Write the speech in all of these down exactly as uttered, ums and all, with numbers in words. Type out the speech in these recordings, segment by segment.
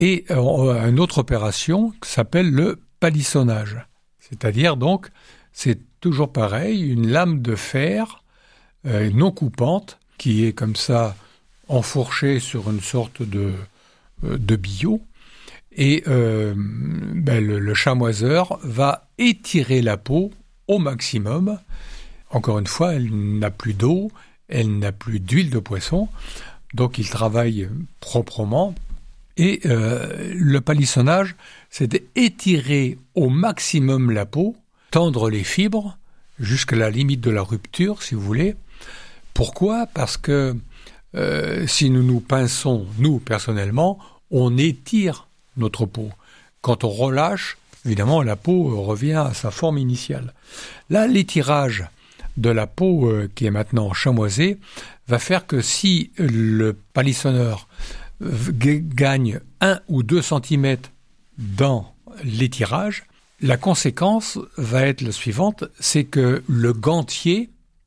Et euh, une autre opération qui s'appelle le palissonnage. C'est-à-dire donc, c'est toujours pareil, une lame de fer euh, non coupante qui est comme ça enfourchée sur une sorte de, euh, de billot. Et euh, ben, le, le chamoiseur va étirer la peau au maximum. Encore une fois, elle n'a plus d'eau, elle n'a plus d'huile de poisson, donc il travaille proprement. Et euh, le palissonnage, c'est d'étirer au maximum la peau, tendre les fibres jusqu'à la limite de la rupture, si vous voulez. Pourquoi ? Parce que euh, si nous nous pinçons, nous personnellement, on étire notre peau. Quand on relâche, évidemment, la peau revient à sa forme initiale. Là, l'étirage de la peau euh, qui est maintenant chamoisée va faire que si le palissonneur g- gagne un ou deux centimètres dans l'étirage, la conséquence va être la suivante, c'est que le gantier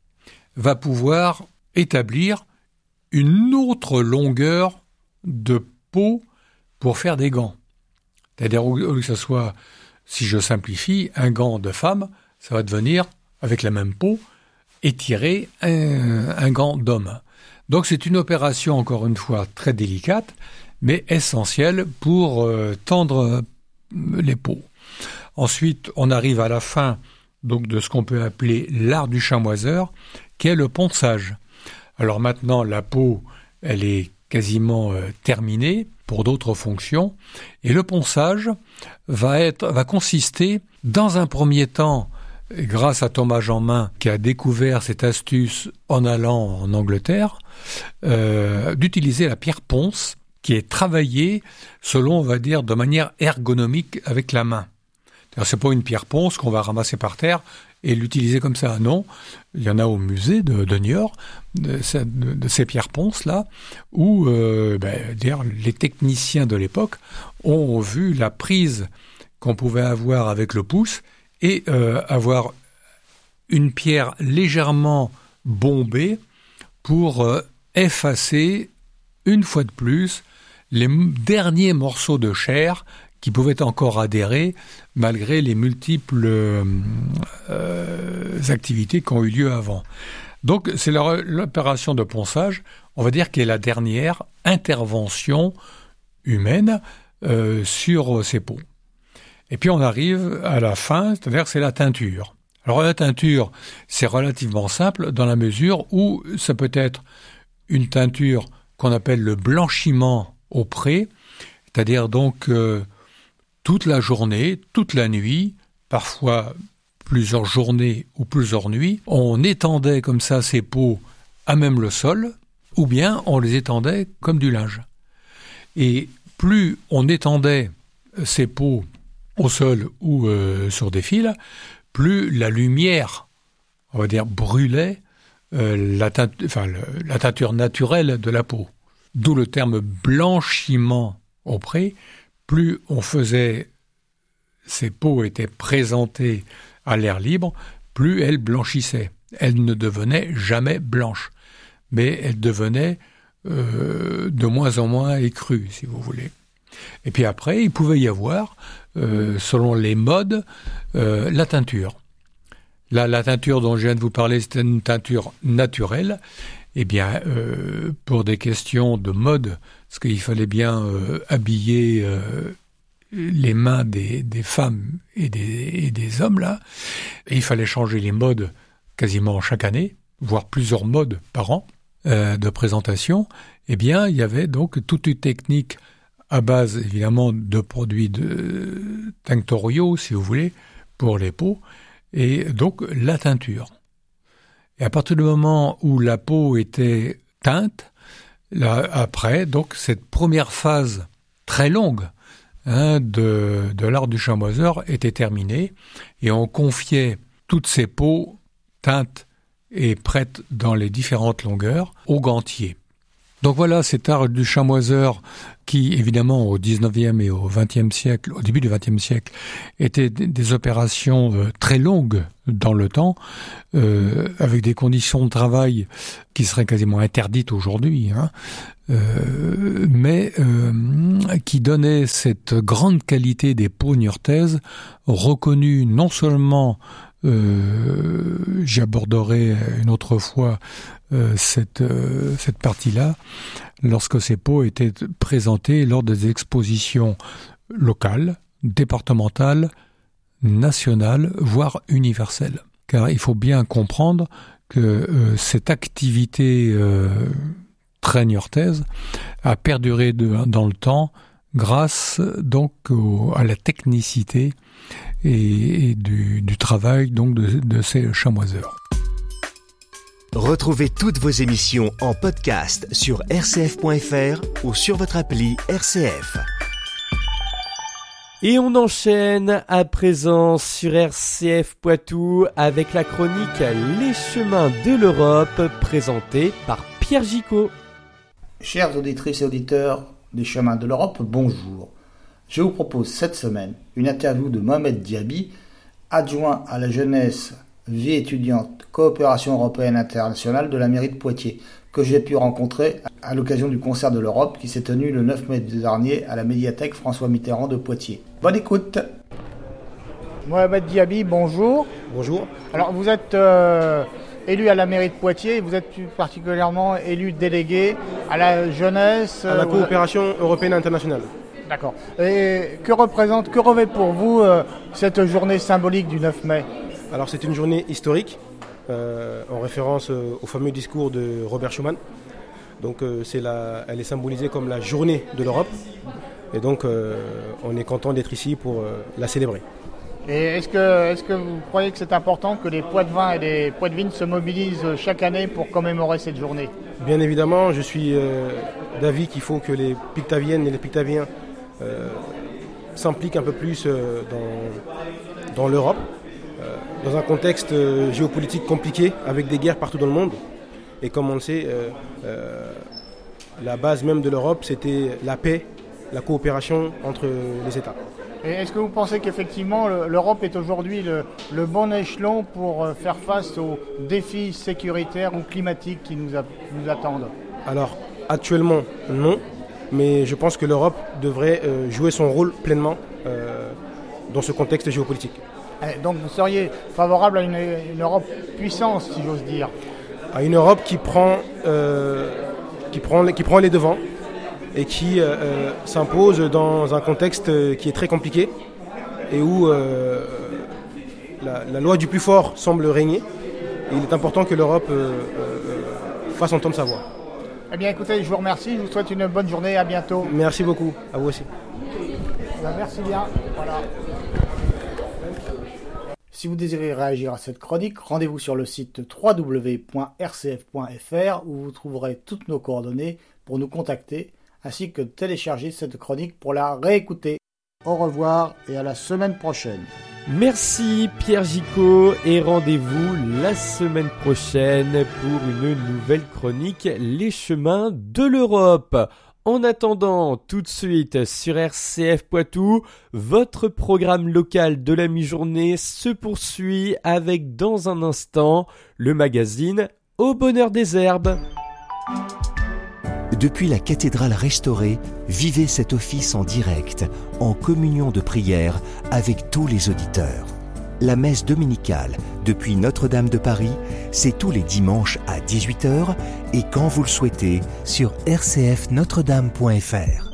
va pouvoir établir une autre longueur de peau pour faire des gants. C'est-à-dire, au lieu que ce soit, si je simplifie, un gant de femme, ça va devenir, avec la même peau, étirer un, un gant d'homme. Donc c'est une opération, encore une fois, très délicate, mais essentielle pour euh, tendre les peaux. Ensuite, on arrive à la fin donc, de ce qu'on peut appeler l'art du chamoiseur, qui est le ponçage. Alors maintenant, la peau, elle est quasiment euh, terminée pour d'autres fonctions, et le ponçage va, être, va consister, dans un premier temps, grâce à Thomas Jeanmain, qui a découvert cette astuce en allant en Angleterre, euh, d'utiliser la pierre ponce, qui est travaillée, selon, on va dire, de manière ergonomique avec la main. C'est-à-dire, c'est pas une pierre ponce qu'on va ramasser par terre et l'utiliser comme ça. Non, il y en a au musée de, de Niort, de, de, de ces pierres ponces-là, où euh, ben, d'ailleurs, les techniciens de l'époque ont vu la prise qu'on pouvait avoir avec le pouce et euh, avoir une pierre légèrement bombée pour euh, effacer, une fois de plus, les derniers morceaux de chair qui pouvaient encore adhérer malgré les multiples euh, activités qui ont eu lieu avant. Donc c'est l'opération de ponçage, on va dire, qui est la dernière intervention humaine euh, sur ces peaux. Et puis on arrive à la fin, c'est-à-dire que c'est la teinture. Alors la teinture, c'est relativement simple dans la mesure où ça peut être une teinture qu'on appelle le blanchiment au pré, c'est-à-dire donc euh, toute la journée, toute la nuit, parfois plusieurs journées ou plusieurs nuits, on étendait comme ça ces peaux à même le sol, ou bien on les étendait comme du linge. Et plus on étendait ces peaux au sol ou euh, sur des fils, plus la lumière, on va dire, brûlait euh, la, teint, enfin, le, la teinture naturelle de la peau. D'où le terme blanchiment au pré. Plus on faisait, ces peaux étaient présentées à l'air libre, plus elles blanchissaient. Elles ne devenaient jamais blanches, mais elles devenaient euh, de moins en moins écrues, si vous voulez. Et puis après, il pouvait y avoir, euh, selon les modes, euh, la teinture. Là, la teinture dont je viens de vous parler, c'était une teinture naturelle. Eh bien, euh, pour des questions de mode, parce qu'il fallait bien euh, habiller euh, les mains des, des femmes et des, et des hommes, là, et il fallait changer les modes quasiment chaque année, voire plusieurs modes par an euh, de présentation, eh bien, il y avait donc toute une technique à base, évidemment, de produits de tinctoriaux, si vous voulez, pour les peaux, et donc la teinture. Et à partir du moment où la peau était teinte, là, après, donc, cette première phase très longue hein, de, de l'art du chamoiseur était terminée, et on confiait toutes ces peaux teintes et prêtes dans les différentes longueurs au gantier. Donc voilà, cet art du chamoiseur qui, évidemment, au dix-neuvième et au vingtième siècle, au début du vingtième siècle, étaient des opérations euh, très longues dans le temps, euh, avec des conditions de travail qui seraient quasiment interdites aujourd'hui, hein, euh, mais euh, qui donnaient cette grande qualité des peaux niortaises, reconnue non seulement Euh, j'aborderai une autre fois euh, cette, euh, cette partie-là, lorsque ces peaux étaient présentées lors des expositions locales, départementales, nationales, voire universelles. Car il faut bien comprendre que euh, cette activité euh, très niortaise a perduré de, dans le temps grâce donc au, à la technicité et, et du, du travail donc de, de ces chamoiseurs. Retrouvez toutes vos émissions en podcast sur r c f point f r ou sur votre appli R C F. Et on enchaîne à présent sur R C F Poitou avec la chronique Les chemins de l'Europe présentée par Pierre Gicot. Chères auditrices et auditeurs des chemins de l'Europe, bonjour. Je vous propose cette semaine une interview de Mohamed Diaby, adjoint à la jeunesse, vie étudiante, coopération européenne internationale de la mairie de Poitiers, que j'ai pu rencontrer à l'occasion du concert de l'Europe qui s'est tenu le neuf mai dernier à la médiathèque François Mitterrand de Poitiers. Bonne écoute. Mohamed Diaby, bonjour. Bonjour. Alors vous êtes euh, élu à la mairie de Poitiers, vous êtes plus particulièrement élu délégué à la jeunesse... À la euh, coopération européenne internationale. D'accord. Et que représente, que revêt pour vous euh, cette journée symbolique du neuf mai ? Alors c'est une journée historique, euh, en référence euh, au fameux discours de Robert Schuman. Donc euh, c'est la, elle est symbolisée comme la journée de l'Europe. Et donc euh, on est content d'être ici pour euh, la célébrer. Et est-ce que, est-ce que vous croyez que c'est important que les Poitevins et les Poitevines se mobilisent chaque année pour commémorer cette journée ? Bien évidemment, je suis euh, d'avis qu'il faut que les Pictaviennes et les Pictaviens euh, s'impliquent un peu plus euh, dans, dans l'Europe, euh, dans un contexte euh, géopolitique compliqué, avec des guerres partout dans le monde. Et comme on le sait, euh, euh, la base même de l'Europe, c'était la paix, la coopération entre les États. Et est-ce que vous pensez qu'effectivement l'Europe est aujourd'hui le, le bon échelon pour faire face aux défis sécuritaires ou climatiques qui nous, a, nous attendent ? Alors actuellement non, mais je pense que l'Europe devrait euh, jouer son rôle pleinement euh, dans ce contexte géopolitique. Et donc vous seriez favorable à une, une Europe puissance, si j'ose dire ? À une Europe qui prend, euh, qui prend, qui prend les devants et qui euh, euh, s'impose dans un contexte qui est très compliqué et où euh, la, la loi du plus fort semble régner. Et il est important que l'Europe euh, euh, fasse entendre sa voix. Eh bien écoutez, je vous remercie, je vous souhaite une bonne journée, à bientôt. Merci beaucoup, à vous aussi. Ben, merci bien, voilà. Si vous désirez réagir à cette chronique, rendez-vous sur le site w w w point r c f point f r où vous trouverez toutes nos coordonnées pour nous contacter, ainsi que télécharger cette chronique pour la réécouter. Au revoir et à la semaine prochaine. Merci Pierre Gicot et rendez-vous la semaine prochaine pour une nouvelle chronique Les chemins de l'Europe. En attendant, tout de suite sur R C F Poitou, votre programme local de la mi-journée se poursuit avec dans un instant le magazine Au bonheur des herbes. Depuis la cathédrale restaurée, vivez cet office en direct, en communion de prière avec tous les auditeurs. La messe dominicale depuis Notre-Dame de Paris, c'est tous les dimanches à dix-huit heures et quand vous le souhaitez sur r c f notre dame point f r.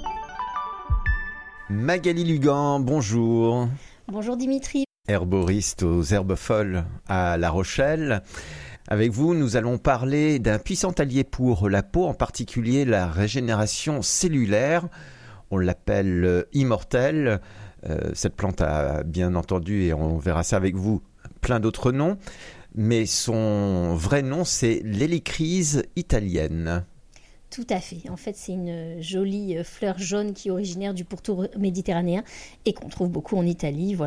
Magali Lugan, bonjour. Bonjour Dimitri. Herboriste aux herbes folles à La Rochelle. Avec vous, nous allons parler d'un puissant allié pour la peau, en particulier la régénération cellulaire. On l'appelle euh, immortelle. Euh, cette plante a bien entendu, et on verra ça avec vous, plein d'autres noms. Mais son vrai nom, c'est l'hélicryse italienne. Tout à fait. En fait, c'est une jolie fleur jaune qui est originaire du pourtour méditerranéen et qu'on trouve beaucoup en Italie, voilà.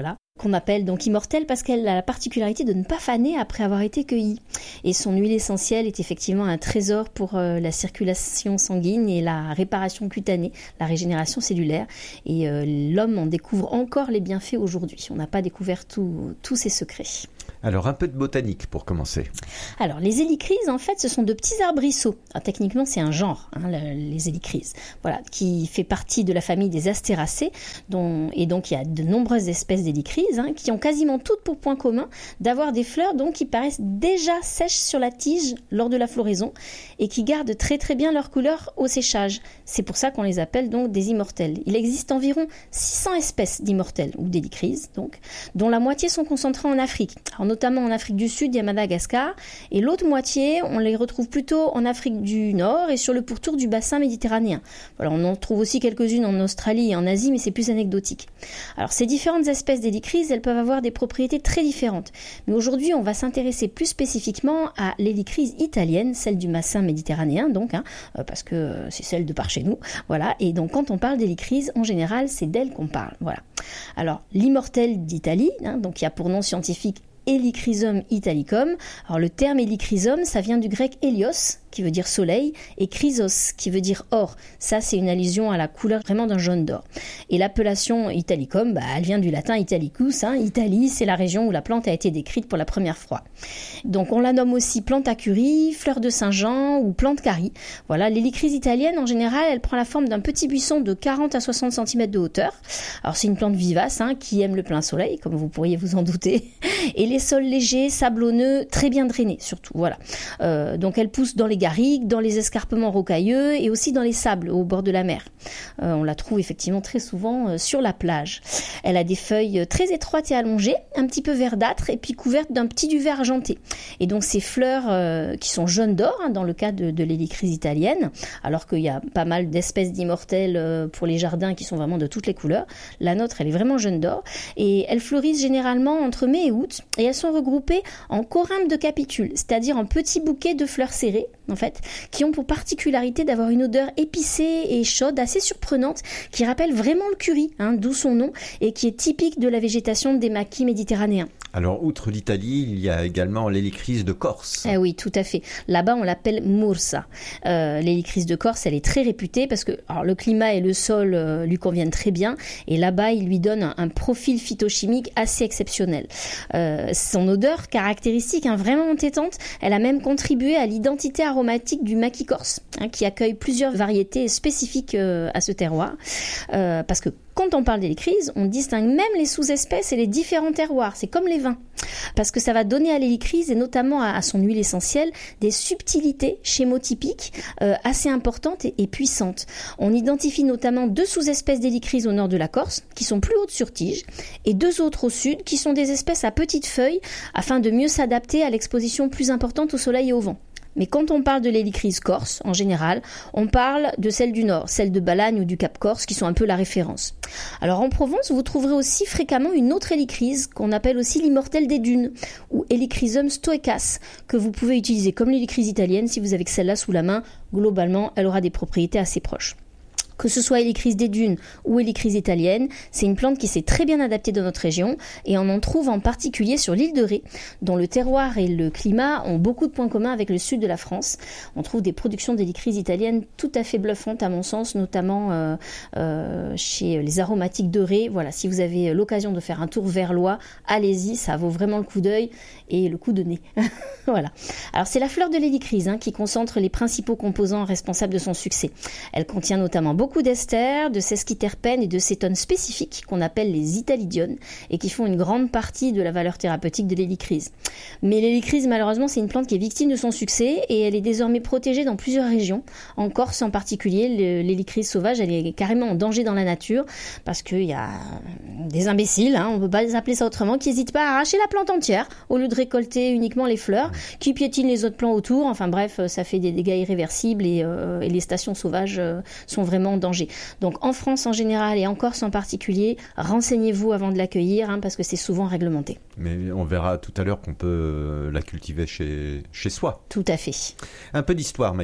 qu'on appelle donc immortelle parce qu'elle a la particularité de ne pas faner après avoir été cueillie. Et son huile essentielle est effectivement un trésor pour euh, la circulation sanguine et la réparation cutanée, la régénération cellulaire. Et euh, l'homme en découvre encore les bienfaits aujourd'hui. On n'a pas découvert tous ses secrets. Alors, un peu de botanique pour commencer. Alors, les hélichryses, en fait, ce sont de petits arbrisseaux. Alors, techniquement, c'est un genre, hein, le, les hélichryses, voilà, qui fait partie de la famille des Astéracées, dont, et donc il y a de nombreuses espèces d'hélichryses, hein, qui ont quasiment toutes pour point commun d'avoir des fleurs donc, qui paraissent déjà sèches sur la tige lors de la floraison et qui gardent très très bien leur couleur au séchage. C'est pour ça qu'on les appelle donc des immortelles. Il existe environ six cents espèces d'immortelles ou d'hélichryses, donc, dont la moitié sont concentrées en Afrique. Alors, notamment en Afrique du Sud et à Madagascar, et l'autre moitié, on les retrouve plutôt en Afrique du Nord et sur le pourtour du bassin méditerranéen. Voilà, on en trouve aussi quelques-unes en Australie et en Asie, mais c'est plus anecdotique. Alors, ces différentes espèces d'hélichryses, elles peuvent avoir des propriétés très différentes. Mais aujourd'hui, on va s'intéresser plus spécifiquement à l'hélichryse italienne, celle du bassin méditerranéen, donc, hein, parce que c'est celle de par chez nous. Voilà, et donc quand on parle d'hélichryse, en général, c'est d'elle qu'on parle. Voilà. Alors, l'immortelle d'Italie, hein, donc il y a pour nom scientifique Helichrysum italicum. Alors le terme hélichrysum, ça vient du grec hélios, qui veut dire soleil, et chrysos, qui veut dire or. Ça, c'est une allusion à la couleur vraiment d'un jaune d'or. Et l'appellation italicum, bah, elle vient du latin italicus. Hein. Italie, c'est la région où la plante a été décrite pour la première fois. Donc on la nomme aussi plante à curry, fleur de Saint-Jean ou plante carie. Voilà, l'hélichryse italienne, en général, elle prend la forme d'un petit buisson de quarante à soixante centimètres de hauteur. Alors c'est une plante vivace, hein, qui aime le plein soleil, comme vous pourriez vous en douter. Et les sols légers, sablonneux, très bien drainés surtout. Voilà. Euh, donc elle pousse dans les garrigues, dans les escarpements rocailleux et aussi dans les sables au bord de la mer. Euh, on la trouve effectivement très souvent euh, sur la plage. Elle a des feuilles très étroites et allongées, un petit peu verdâtres et puis couvertes d'un petit duvet argenté. Et donc ces fleurs euh, qui sont jaunes d'or, hein, dans le cas de, de l'hélichryse italienne, alors qu'il y a pas mal d'espèces d'immortelles euh, pour les jardins qui sont vraiment de toutes les couleurs. La nôtre, elle est vraiment jaune d'or et elles fleurissent généralement entre mai et août et elles sont regroupées en corymbes de capitules, c'est-à-dire en petits bouquets de fleurs serrées, en fait, qui ont pour particularité d'avoir une odeur épicée et chaude assez surprenante, qui rappelle vraiment le curry, hein, d'où son nom, et qui est typique de la végétation des maquis méditerranéens. Alors, outre l'Italie, il y a également l'hélichryse de Corse. Eh oui, tout à fait. Là-bas, on l'appelle Mursa. Euh, l'hélichryse de Corse, elle est très réputée parce que alors, le climat et le sol euh, lui conviennent très bien. Et là-bas, il lui donne un, un profil phytochimique assez exceptionnel. Euh, son odeur caractéristique, hein, vraiment entêtante, elle a même contribué à l'identité aromatique du maquis corse, hein, qui accueille plusieurs variétés spécifiques euh, à ce terroir. Euh, parce que quand on parle d'hélichryse, on distingue même les sous-espèces et les différents terroirs. C'est comme les vins. Parce que ça va donner à l'hélichryse, et notamment à, à son huile essentielle, des subtilités schémotypiques euh, assez importantes et, et puissantes. On identifie notamment deux sous-espèces d'hélichryse au nord de la Corse, qui sont plus hautes sur tige, et deux autres au sud, qui sont des espèces à petites feuilles, afin de mieux s'adapter à l'exposition plus importante au soleil et au vent. Mais quand on parle de l'hélichryse corse, en général, on parle de celle du Nord, celle de Balagne ou du Cap Corse, qui sont un peu la référence. Alors en Provence, vous trouverez aussi fréquemment une autre hélichryse, qu'on appelle aussi l'immortelle des dunes, ou Helichrysum stoecas, que vous pouvez utiliser comme l'hélichryse italienne si vous avez que celle-là sous la main. Globalement, elle aura des propriétés assez proches. Que ce soit hélichryse des dunes ou hélichryse italienne, c'est une plante qui s'est très bien adaptée dans notre région et on en trouve en particulier sur l'île de Ré, dont le terroir et le climat ont beaucoup de points communs avec le sud de la France. On trouve des productions d'hélichryse italienne tout à fait bluffantes à mon sens, notamment euh, euh, chez les aromatiques de Ré. Voilà, si vous avez l'occasion de faire un tour verlois, allez-y, ça vaut vraiment le coup d'œil et le coup de nez. Voilà. Alors c'est la fleur de l'hélichryse, hein, qui concentre les principaux composants responsables de son succès. Elle contient notamment beaucoup d'esters, de sesquiterpènes et de cétones spécifiques qu'on appelle les italidiones et qui font une grande partie de la valeur thérapeutique de l'hélichryse. Mais l'hélichryse, malheureusement, c'est une plante qui est victime de son succès et elle est désormais protégée dans plusieurs régions. En Corse en particulier, l'hélichryse sauvage, elle est carrément en danger dans la nature parce qu'il y a des imbéciles, hein, on ne peut pas les appeler ça autrement, qui n'hésitent pas à arracher la plante entière au lieu de récolter uniquement les fleurs, qui piétinent les autres plants autour. Enfin bref, ça fait des dégâts irréversibles et, euh, et les stations sauvages euh, sont vraiment en danger. Donc en France en général et en Corse en particulier, renseignez-vous avant de l'accueillir, hein, parce que c'est souvent réglementé. Mais on verra tout à l'heure qu'on peut la cultiver chez, chez soi. Tout à fait. Un peu d'histoire, Magali.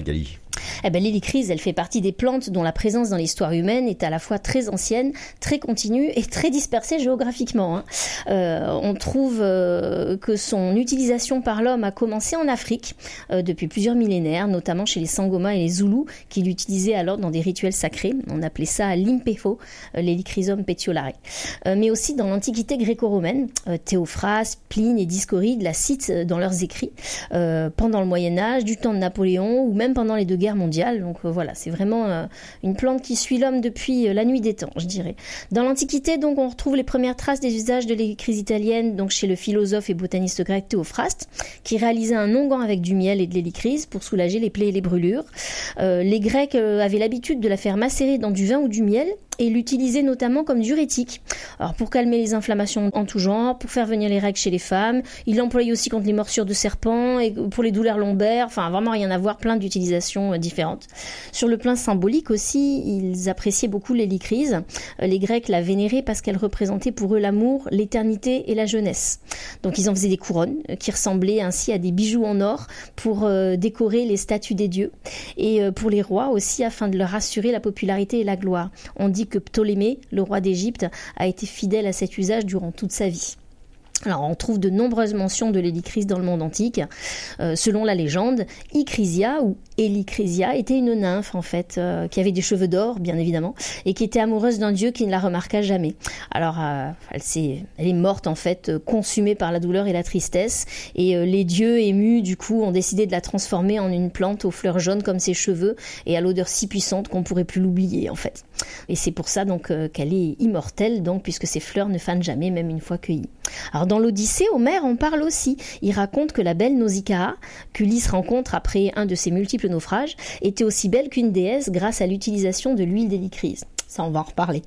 Eh ben, l'hélicryse, elle fait partie des plantes dont la présence dans l'histoire humaine est à la fois très ancienne, très continue et très dispersée géographiquement. Hein. Euh, on trouve euh, que son utilisation par l'homme a commencé en Afrique euh, depuis plusieurs millénaires, notamment chez les Sangoma et les Zoulous, qui l'utilisaient alors dans des rituels sacrés. On appelait ça l'impefo, euh, l'hélicrysum petiolare. Euh, mais aussi dans l'Antiquité gréco-romaine, euh, Théophraste, Pline et Discoride la citent dans leurs écrits, euh, pendant le Moyen-Âge, du temps de Napoléon ou même pendant les deux guerres mondiale. Donc euh, voilà, c'est vraiment euh, une plante qui suit l'homme depuis euh, la nuit des temps, je dirais. Dans l'Antiquité, donc, on retrouve les premières traces des usages de l'hélicryse italienne, donc chez le philosophe et botaniste grec Théophraste, qui réalisait un onguent avec du miel et de l'hélicryse pour soulager les plaies et les brûlures. Euh, les Grecs euh, avaient l'habitude de la faire macérer dans du vin ou du miel et l'utilisaient notamment comme diurétique. Alors pour calmer les inflammations en tout genre, pour faire venir les règles chez les femmes, ils l'employaient aussi contre les morsures de serpents et pour les douleurs lombaires, enfin vraiment rien à voir, plein d'utilisations différentes. Sur le plan symbolique aussi, ils appréciaient beaucoup l'hélicryse. Les Grecs la vénéraient parce qu'elle représentait pour eux l'amour, l'éternité et la jeunesse. Donc ils en faisaient des couronnes qui ressemblaient ainsi à des bijoux en or pour euh, décorer les statues des dieux et euh, pour les rois aussi afin de leur assurer la popularité et la gloire. On dit que Ptolémée, le roi d'Égypte, a été fidèle à cet usage durant toute sa vie. Alors, on trouve de nombreuses mentions de l'hélicryse dans le monde antique. Euh, selon la légende, Icrysia ou Hélicrysia était une nymphe en fait, euh, qui avait des cheveux d'or, bien évidemment, et qui était amoureuse d'un dieu qui ne la remarqua jamais. Alors, euh, elle, s'est, elle est morte en fait, euh, consumée par la douleur et la tristesse, et euh, les dieux émus du coup ont décidé de la transformer en une plante aux fleurs jaunes comme ses cheveux et à l'odeur si puissante qu'on pourrait plus l'oublier en fait. Et c'est pour ça donc euh, qu'elle est immortelle, donc puisque ses fleurs ne fanent jamais, même une fois cueillies. Alors dans l'Odyssée, Homère en parle aussi. Il raconte que la belle Nausicaa, qu'Ulysse rencontre après un de ses multiples naufrages, était aussi belle qu'une déesse grâce à l'utilisation de l'huile d'hélicryse. Ça, on va en reparler.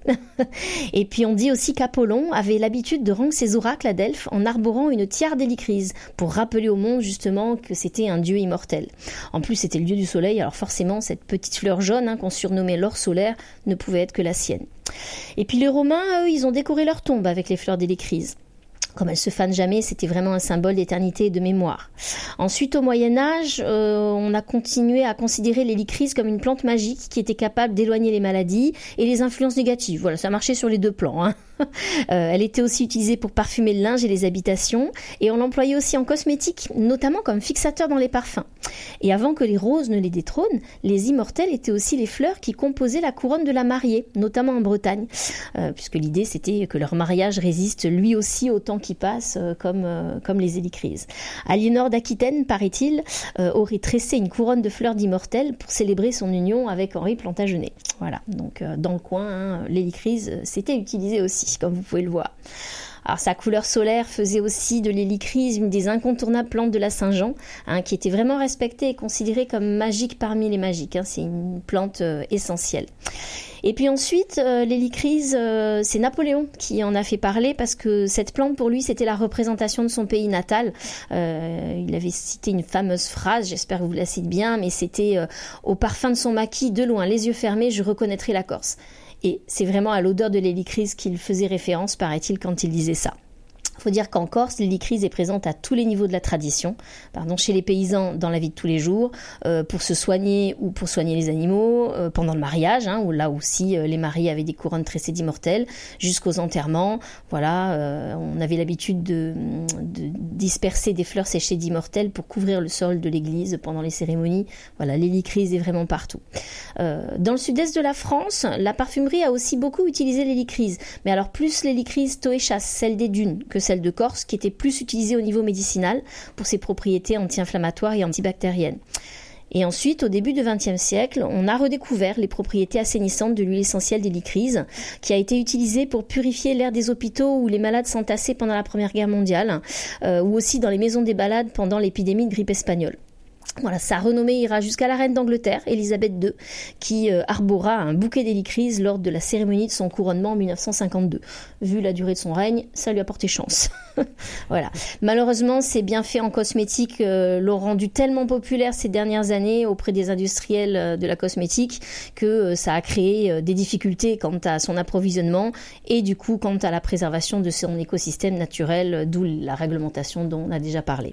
Et puis on dit aussi qu'Apollon avait l'habitude de rendre ses oracles à Delphes en arborant une tiare d'hélicryse pour rappeler au monde justement que c'était un dieu immortel. En plus, c'était le dieu du soleil, alors forcément, cette petite fleur jaune hein, qu'on surnommait l'or solaire ne pouvait être que la sienne. Et puis les Romains, eux, ils ont décoré leur tombe avec les fleurs d'hélicryse. Comme elles se fanent jamais, c'était vraiment un symbole d'éternité et de mémoire. Ensuite, au Moyen-Âge, euh, on a continué à considérer l'hélicryse comme une plante magique qui était capable d'éloigner les maladies et les influences négatives. Voilà, ça marchait sur les deux plans. Hein. Euh, elle était aussi utilisée pour parfumer le linge et les habitations, et on l'employait aussi en cosmétique, notamment comme fixateur dans les parfums. Et avant que les roses ne les détrônent, les immortelles étaient aussi les fleurs qui composaient la couronne de la mariée, notamment en Bretagne, euh, puisque l'idée c'était que leur mariage résiste lui aussi au temps qui passe, euh, comme, euh, comme les hélicryses. Aliénor d'Aquitaine, paraît-il, euh, aurait tressé une couronne de fleurs d'immortelles pour célébrer son union avec Henri Plantagenet. Voilà, donc euh, dans le coin, hein, l'hélicryse, c'était utilisé aussi, comme vous pouvez le voir. Alors sa couleur solaire faisait aussi de l'hélicryse une des incontournables plantes de la Saint-Jean, hein, qui était vraiment respectée et considérée comme magique parmi les magiques. Hein, c'est une plante euh, essentielle. Et puis ensuite, euh, l'hélicryse, euh, c'est Napoléon qui en a fait parler parce que cette plante, pour lui, c'était la représentation de son pays natal. Euh, il avait cité une fameuse phrase, j'espère que vous la citez bien, mais c'était euh, « Au parfum de son maquis, de loin, les yeux fermés, je reconnaîtrai la Corse ». Et c'est vraiment à l'odeur de l'hélicryse qu'il faisait référence, paraît-il, quand il disait ça. Il faut dire qu'en Corse, l'hélicryse est présente à tous les niveaux de la tradition, pardon, chez les paysans dans la vie de tous les jours, euh, pour se soigner ou pour soigner les animaux, euh, pendant le mariage, hein, où là aussi euh, les mariés avaient des couronnes tressées d'immortelles, jusqu'aux enterrements. Voilà, euh, on avait l'habitude de, de disperser des fleurs séchées d'immortelles pour couvrir le sol de l'église pendant les cérémonies. Voilà, l'hélicryse est vraiment partout. Euh, dans le sud-est de la France, la parfumerie a aussi beaucoup utilisé l'hélicryse, mais alors plus l'hélicryse toéchas, celle des dunes, que celle de Corse, qui était plus utilisée au niveau médicinal pour ses propriétés anti-inflammatoires et antibactériennes. Et ensuite, au début du vingtième siècle, on a redécouvert les propriétés assainissantes de l'huile essentielle d'hélicryse, qui a été utilisée pour purifier l'air des hôpitaux où les malades s'entassaient pendant la Première Guerre mondiale, euh, ou aussi dans les maisons des malades pendant l'épidémie de grippe espagnole. Voilà, sa renommée ira jusqu'à la reine d'Angleterre, Élisabeth deux, qui euh, arbora un bouquet d'hélicryse lors de la cérémonie de son couronnement en dix-neuf cent cinquante-deux. Vu la durée de son règne, ça lui a porté chance. Voilà. Malheureusement, ces bienfaits en cosmétique euh, l'ont rendu tellement populaire ces dernières années auprès des industriels euh, de la cosmétique que euh, ça a créé euh, des difficultés quant à son approvisionnement et du coup quant à la préservation de son écosystème naturel, euh, d'où la réglementation dont on a déjà parlé.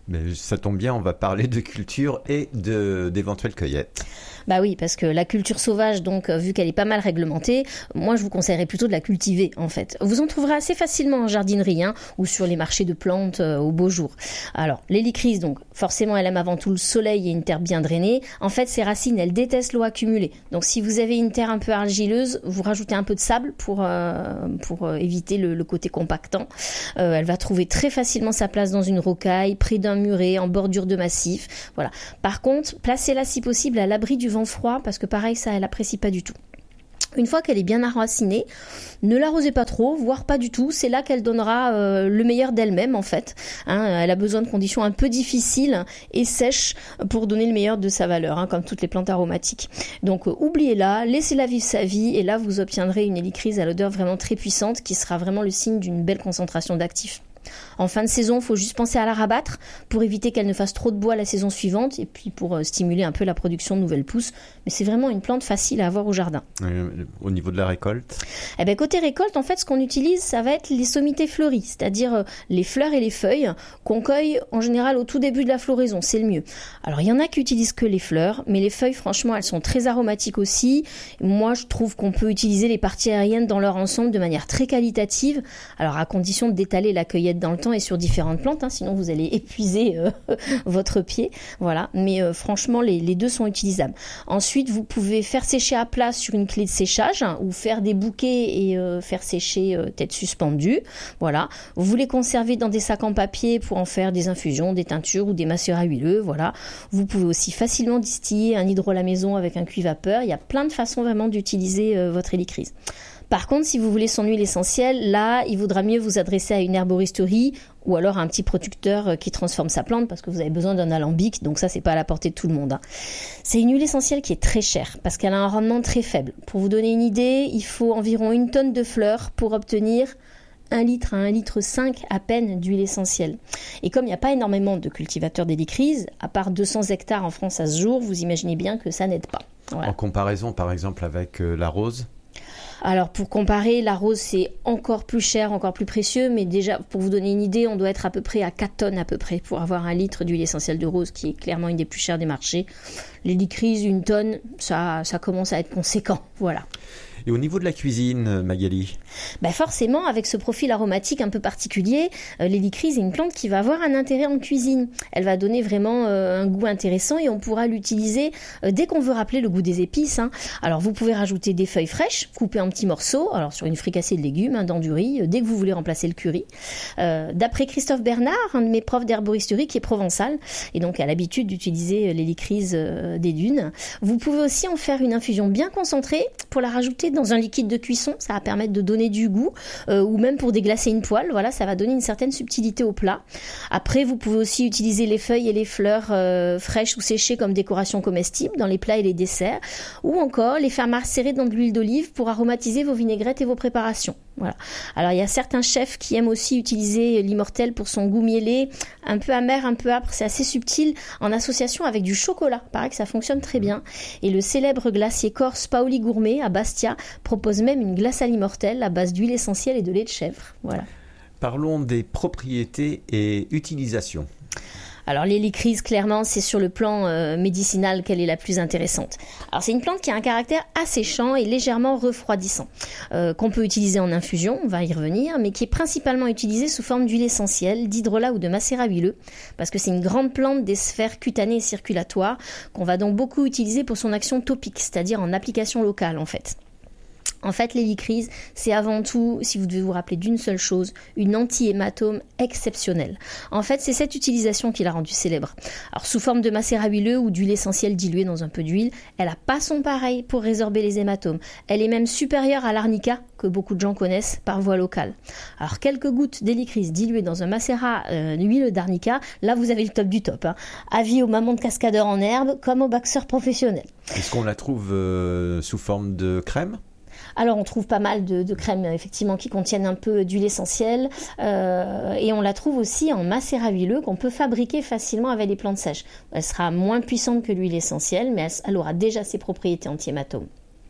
Mais ça tombe bien, on va parler de culture et de, d'éventuelles cueillettes. Bah oui, parce que la culture sauvage, donc, vu qu'elle est pas mal réglementée, moi je vous conseillerais plutôt de la cultiver, en fait. Vous en trouverez assez facilement en jardinerie, hein, ou sur les marchés de plantes euh, au beau jour. Alors, l'hélicryse, donc, forcément, elle aime avant tout le soleil et une terre bien drainée. En fait, ses racines, elles détestent l'eau accumulée. Donc, si vous avez une terre un peu argileuse, vous rajoutez un peu de sable pour, euh, pour euh, éviter le, le côté compactant. Euh, elle va trouver très facilement sa place dans une rocaille, près d'un muret, en bordure de massif. Voilà. Par contre, placez-la si possible à l'abri du vent froid, parce que pareil, ça, elle apprécie pas du tout. Une fois qu'elle est bien enracinée, ne l'arrosez pas trop, voire pas du tout. C'est là qu'elle donnera euh, le meilleur d'elle-même, en fait. Hein, elle a besoin de conditions un peu difficiles et sèches pour donner le meilleur de sa valeur, hein, comme toutes les plantes aromatiques. Donc, euh, oubliez-la, laissez-la vivre sa vie, et là, vous obtiendrez une hélicryse à l'odeur vraiment très puissante, qui sera vraiment le signe d'une belle concentration d'actifs. En fin de saison, il faut juste penser à la rabattre pour éviter qu'elle ne fasse trop de bois la saison suivante, et puis pour stimuler un peu la production de nouvelles pousses. Mais c'est vraiment une plante facile à avoir au jardin. Euh, au niveau de la récolte ? Eh ben, côté récolte, en fait, ce qu'on utilise, ça va être les sommités fleuries, c'est-à-dire les fleurs et les feuilles qu'on cueille en général au tout début de la floraison, c'est le mieux. Alors, il y en a qui utilisent que les fleurs, mais les feuilles, franchement, elles sont très aromatiques aussi. Moi, je trouve qu'on peut utiliser les parties aériennes dans leur ensemble de manière très qualitative, alors à condition d'étaler la cueillette dans le temps et sur différentes plantes, hein, sinon vous allez épuiser euh, votre pied, voilà. Mais euh, franchement, les, les deux sont utilisables. Ensuite, vous pouvez faire sécher à plat sur une clé de séchage, hein, ou faire des bouquets et euh, faire sécher euh, tête suspendue, voilà. Vous les conservez dans des sacs en papier pour en faire des infusions, des teintures ou des macérats huileux, voilà. Vous pouvez aussi facilement distiller un hydro à la maison avec un cuit vapeur. Il y a plein de façons vraiment d'utiliser euh, votre hélicryse. Par contre, si vous voulez son huile essentielle, là, il vaudra mieux vous adresser à une herboristerie ou alors à un petit producteur qui transforme sa plante, parce que vous avez besoin d'un alambic, donc ça, c'est pas à la portée de tout le monde. Hein. C'est une huile essentielle qui est très chère, parce qu'elle a un rendement très faible. Pour vous donner une idée, il faut environ une tonne de fleurs pour obtenir un litre à un litre cinq à peine d'huile essentielle. Et comme il n'y a pas énormément de cultivateurs d'hélicryse, à part deux cents hectares en France à ce jour, vous imaginez bien que ça n'aide pas. Voilà. En comparaison, par exemple, avec euh, la rose ? Alors pour comparer, la rose c'est encore plus cher, encore plus précieux, mais déjà pour vous donner une idée, on doit être à peu près à quatre tonnes à peu près pour avoir un litre d'huile essentielle de rose, qui est clairement une des plus chères des marchés. L'hélicryse, une tonne, ça, ça commence à être conséquent, voilà. Et au niveau de la cuisine, Magali ? Ben forcément, avec ce profil aromatique un peu particulier, euh, l'hélicryse est une plante qui va avoir un intérêt en cuisine. Elle va donner vraiment euh, un goût intéressant, et on pourra l'utiliser euh, dès qu'on veut rappeler le goût des épices. Hein. Alors vous pouvez rajouter des feuilles fraîches, coupées en petits morceaux, alors sur une fricassée de légumes, hein, dans du riz, euh, dès que vous voulez remplacer le curry. Euh, d'après Christophe Bernard, un de mes profs d'herboristerie qui est provençal, et donc a l'habitude d'utiliser l'hélicryse euh, des dunes, vous pouvez aussi en faire une infusion bien concentrée pour la rajouter dans un liquide de cuisson, ça va permettre de donner du goût, euh, ou même pour déglacer une poêle, voilà, ça va donner une certaine subtilité au plat. Après, vous pouvez aussi utiliser les feuilles et les fleurs euh, fraîches ou séchées comme décoration comestible dans les plats et les desserts, ou encore les faire macérer dans de l'huile d'olive pour aromatiser vos vinaigrettes et vos préparations. Voilà. Alors il y a certains chefs qui aiment aussi utiliser l'immortelle pour son goût mielé, un peu amer, un peu âpre, c'est assez subtil, en association avec du chocolat. Il paraît que ça fonctionne très bien. Et le célèbre glacier corse Paoli Gourmet à Bastia propose même une glace à l'immortelle à base d'huile essentielle et de lait de chèvre. Voilà. Parlons des propriétés et utilisations. Alors l'hélicryse, clairement, c'est sur le plan euh, médicinal qu'elle est la plus intéressante. Alors c'est une plante qui a un caractère asséchant et légèrement refroidissant, euh, qu'on peut utiliser en infusion, on va y revenir, mais qui est principalement utilisée sous forme d'huile essentielle, d'hydrolat ou de macérat huileux, parce que c'est une grande plante des sphères cutanées et circulatoires, qu'on va donc beaucoup utiliser pour son action topique, c'est-à-dire en application locale en fait. En fait, l'hélicryse, c'est avant tout, si vous devez vous rappeler d'une seule chose, une anti-hématome exceptionnelle. En fait, c'est cette utilisation qui l'a rendue célèbre. Alors, sous forme de macérat huileux ou d'huile essentielle diluée dans un peu d'huile, elle n'a pas son pareil pour résorber les hématomes. Elle est même supérieure à l'arnica, que beaucoup de gens connaissent par voie locale. Alors, quelques gouttes d'hélicryse diluées dans un macérat euh, d'huile d'arnica, là, vous avez le top du top. Hein. Avis aux mamans de cascadeurs en herbe, comme aux boxeurs professionnels. Est-ce qu'on la trouve euh, sous forme de crème ? Alors on trouve pas mal de, de crèmes effectivement qui contiennent un peu d'huile essentielle euh, et on la trouve aussi en macérat huileux qu'on peut fabriquer facilement avec des plantes sèches. Elle sera moins puissante que l'huile essentielle, mais elle, elle aura déjà ses propriétés anti-hématomes.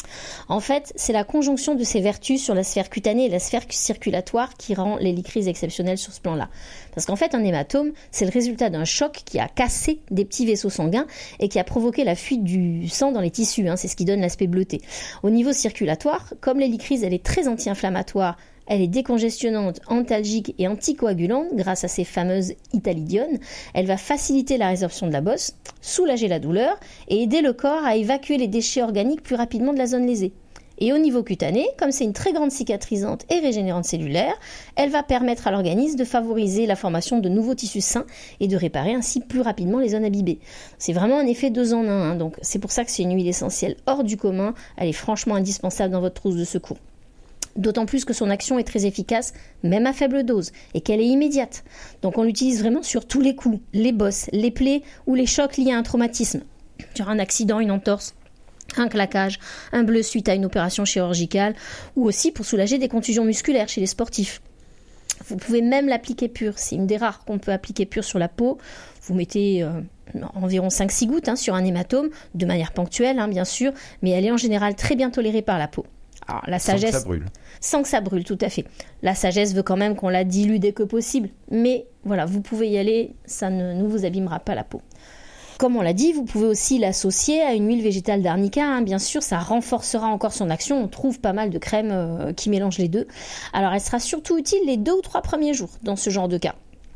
En fait, c'est la conjonction de ces vertus sur la sphère cutanée et la sphère circulatoire qui rend l'hélicryse exceptionnelle sur ce plan-là. Parce qu'en fait, un hématome, c'est le résultat d'un choc qui a cassé des petits vaisseaux sanguins et qui a provoqué la fuite du sang dans les tissus. Hein, c'est ce qui donne l'aspect bleuté. Au niveau circulatoire, comme l'hélicryse, elle est très anti-inflammatoire, elle est décongestionnante, antalgique et anticoagulante grâce à ces fameuses italidiones. Elle va faciliter la résorption de la bosse, soulager la douleur et aider le corps à évacuer les déchets organiques plus rapidement de la zone lésée. Et au niveau cutané, comme c'est une très grande cicatrisante et régénérante cellulaire, elle va permettre à l'organisme de favoriser la formation de nouveaux tissus sains et de réparer ainsi plus rapidement les zones abîmées. C'est vraiment un effet deux en un, hein, donc c'est pour ça que c'est une huile essentielle hors du commun. Elle est franchement indispensable dans votre trousse de secours. D'autant plus que son action est très efficace, même à faible dose, et qu'elle est immédiate. Donc on l'utilise vraiment sur tous les coups, les bosses, les plaies ou les chocs liés à un traumatisme. Sur un accident, une entorse, un claquage, un bleu suite à une opération chirurgicale, ou aussi pour soulager des contusions musculaires chez les sportifs. Vous pouvez même l'appliquer pure, c'est une des rares qu'on peut appliquer pure sur la peau. Vous mettez euh, environ cinq six gouttes hein, sur un hématome, de manière ponctuelle hein, bien sûr, mais elle est en général très bien tolérée par la peau. Alors, la sagesse, sans que ça brûle. Sans que ça brûle, tout à fait. La sagesse veut quand même qu'on la dilue dès que possible. Mais voilà, vous pouvez y aller, ça ne, ne vous abîmera pas la peau. Comme on l'a dit, vous pouvez aussi l'associer à une huile végétale d'arnica. Hein, bien sûr, ça renforcera encore son action. On trouve pas mal de crèmes euh, qui mélangent les deux. Alors, elle sera surtout utile les deux ou trois premiers jours dans ce genre de cas.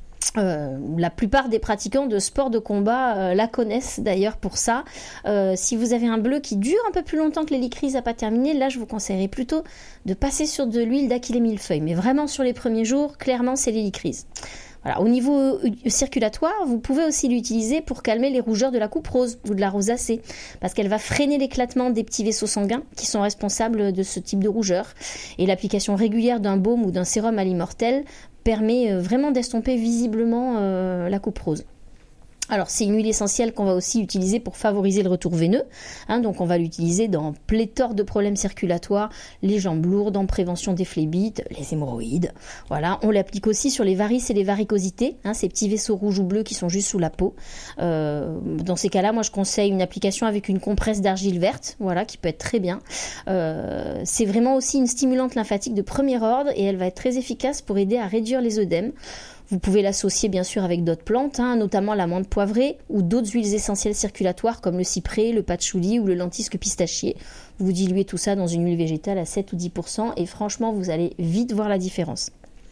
Euh, la plupart des pratiquants de sport de combat euh, la connaissent d'ailleurs pour ça. Euh, si vous avez un bleu qui dure un peu plus longtemps que l'hélicryse n'a pas terminé, là je vous conseillerais plutôt de passer sur de l'huile d'Achillée millefeuille. Mais vraiment sur les premiers jours, clairement c'est l'hélicryse. Voilà. Au niveau circulatoire, vous pouvez aussi l'utiliser pour calmer les rougeurs de la coupe rose ou de la rosacée, parce qu'elle va freiner l'éclatement des petits vaisseaux sanguins qui sont responsables de ce type de rougeur. Et l'application régulière d'un baume ou d'un sérum à l'immortel permet vraiment d'estomper visiblement euh, la coupe rose. Alors c'est une huile essentielle qu'on va aussi utiliser pour favoriser le retour veineux, hein, donc on va l'utiliser dans pléthore de problèmes circulatoires, les jambes lourdes, en prévention des phlébites, les hémorroïdes, voilà. On l'applique aussi sur les varices et les varicosités, hein, ces petits vaisseaux rouges ou bleus qui sont juste sous la peau. Euh, dans ces cas-là, moi je conseille une application avec une compresse d'argile verte, voilà, qui peut être très bien. Euh, c'est vraiment aussi une stimulante lymphatique de premier ordre et elle va être très efficace pour aider à réduire les œdèmes. Vous pouvez l'associer bien sûr avec d'autres plantes, hein, notamment la menthe poivrée ou d'autres huiles essentielles circulatoires comme le cyprès, le patchouli ou le lentisque pistachier. Vous diluez tout ça dans une huile végétale à sept ou dix pour cent et franchement vous allez vite voir la différence.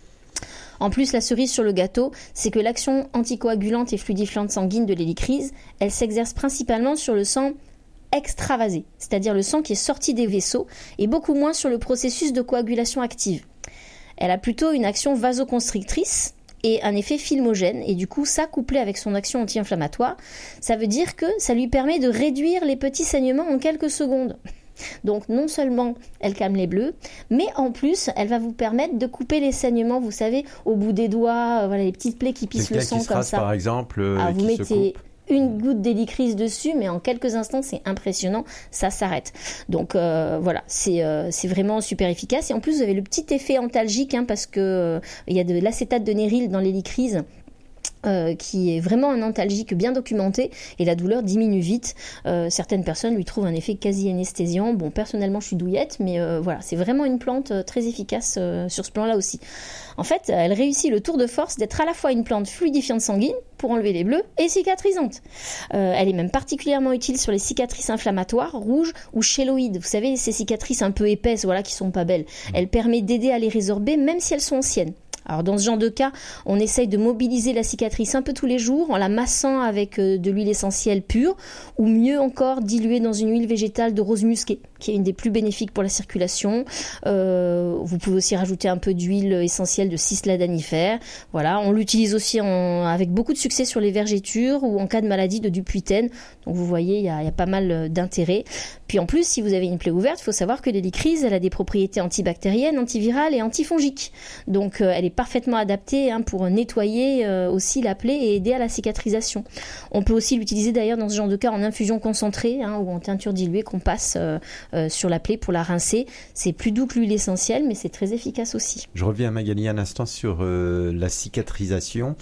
En plus, la cerise sur le gâteau, c'est que l'action anticoagulante et fluidifiante sanguine de l'hélicryse, elle s'exerce principalement sur le sang extravasé, c'est-à-dire le sang qui est sorti des vaisseaux, et beaucoup moins sur le processus de coagulation active. Elle a plutôt une action vasoconstrictrice et un effet filmogène, et du coup ça couplé avec son action anti-inflammatoire, ça veut dire que ça lui permet de réduire les petits saignements en quelques secondes. Donc non seulement elle calme les bleus, mais en plus elle va vous permettre de couper les saignements, vous savez, au bout des doigts, euh, voilà, les petites plaies qui pissent le sang qui se comme rase, ça. Par exemple, euh, ah, vous qui mettez se coupe. une goutte d'hélicryse dessus, mais en quelques instants, c'est impressionnant, ça s'arrête. Donc euh, voilà, c'est euh, c'est vraiment super efficace. Et en plus, vous avez le petit effet antalgique, hein, parce que euh, il y a de l'acétate de néryle dans l'hélicryse. Euh, qui est vraiment un antalgique bien documenté et la douleur diminue vite. Euh, certaines personnes lui trouvent un effet quasi anesthésiant. Bon, personnellement, je suis douillette, mais euh, voilà, c'est vraiment une plante euh, très efficace euh, sur ce plan-là aussi. En fait, elle réussit le tour de force d'être à la fois une plante fluidifiante sanguine pour enlever les bleus et cicatrisante. Euh, elle est même particulièrement utile sur les cicatrices inflammatoires, rouges ou chéloïdes. Vous savez, ces cicatrices un peu épaisses, voilà, qui sont pas belles. Elle permet d'aider à les résorber, même si elles sont anciennes. Alors dans ce genre de cas, on essaye de mobiliser la cicatrice un peu tous les jours en la massant avec de l'huile essentielle pure ou mieux encore diluée dans une huile végétale de rose musquée qui est une des plus bénéfiques pour la circulation. Euh, vous pouvez aussi rajouter un peu d'huile essentielle de cisladanifère. Voilà, on l'utilise aussi en, avec beaucoup de succès sur les vergetures ou en cas de maladie de Dupuytren. Donc vous voyez, il y a, il y a pas mal d'intérêt. Puis en plus, si vous avez une plaie ouverte, il faut savoir que l'hélicryse, elle a des propriétés antibactériennes, antivirales et antifongiques. Donc euh, elle est parfaitement adaptée hein, pour nettoyer euh, aussi la plaie et aider à la cicatrisation. On peut aussi l'utiliser d'ailleurs dans ce genre de cas en infusion concentrée hein, ou en teinture diluée qu'on passe euh, euh, sur la plaie pour la rincer. C'est plus doux que l'huile essentielle, mais c'est très efficace aussi. Je reviens à Magali un instant sur euh, la cicatrisation.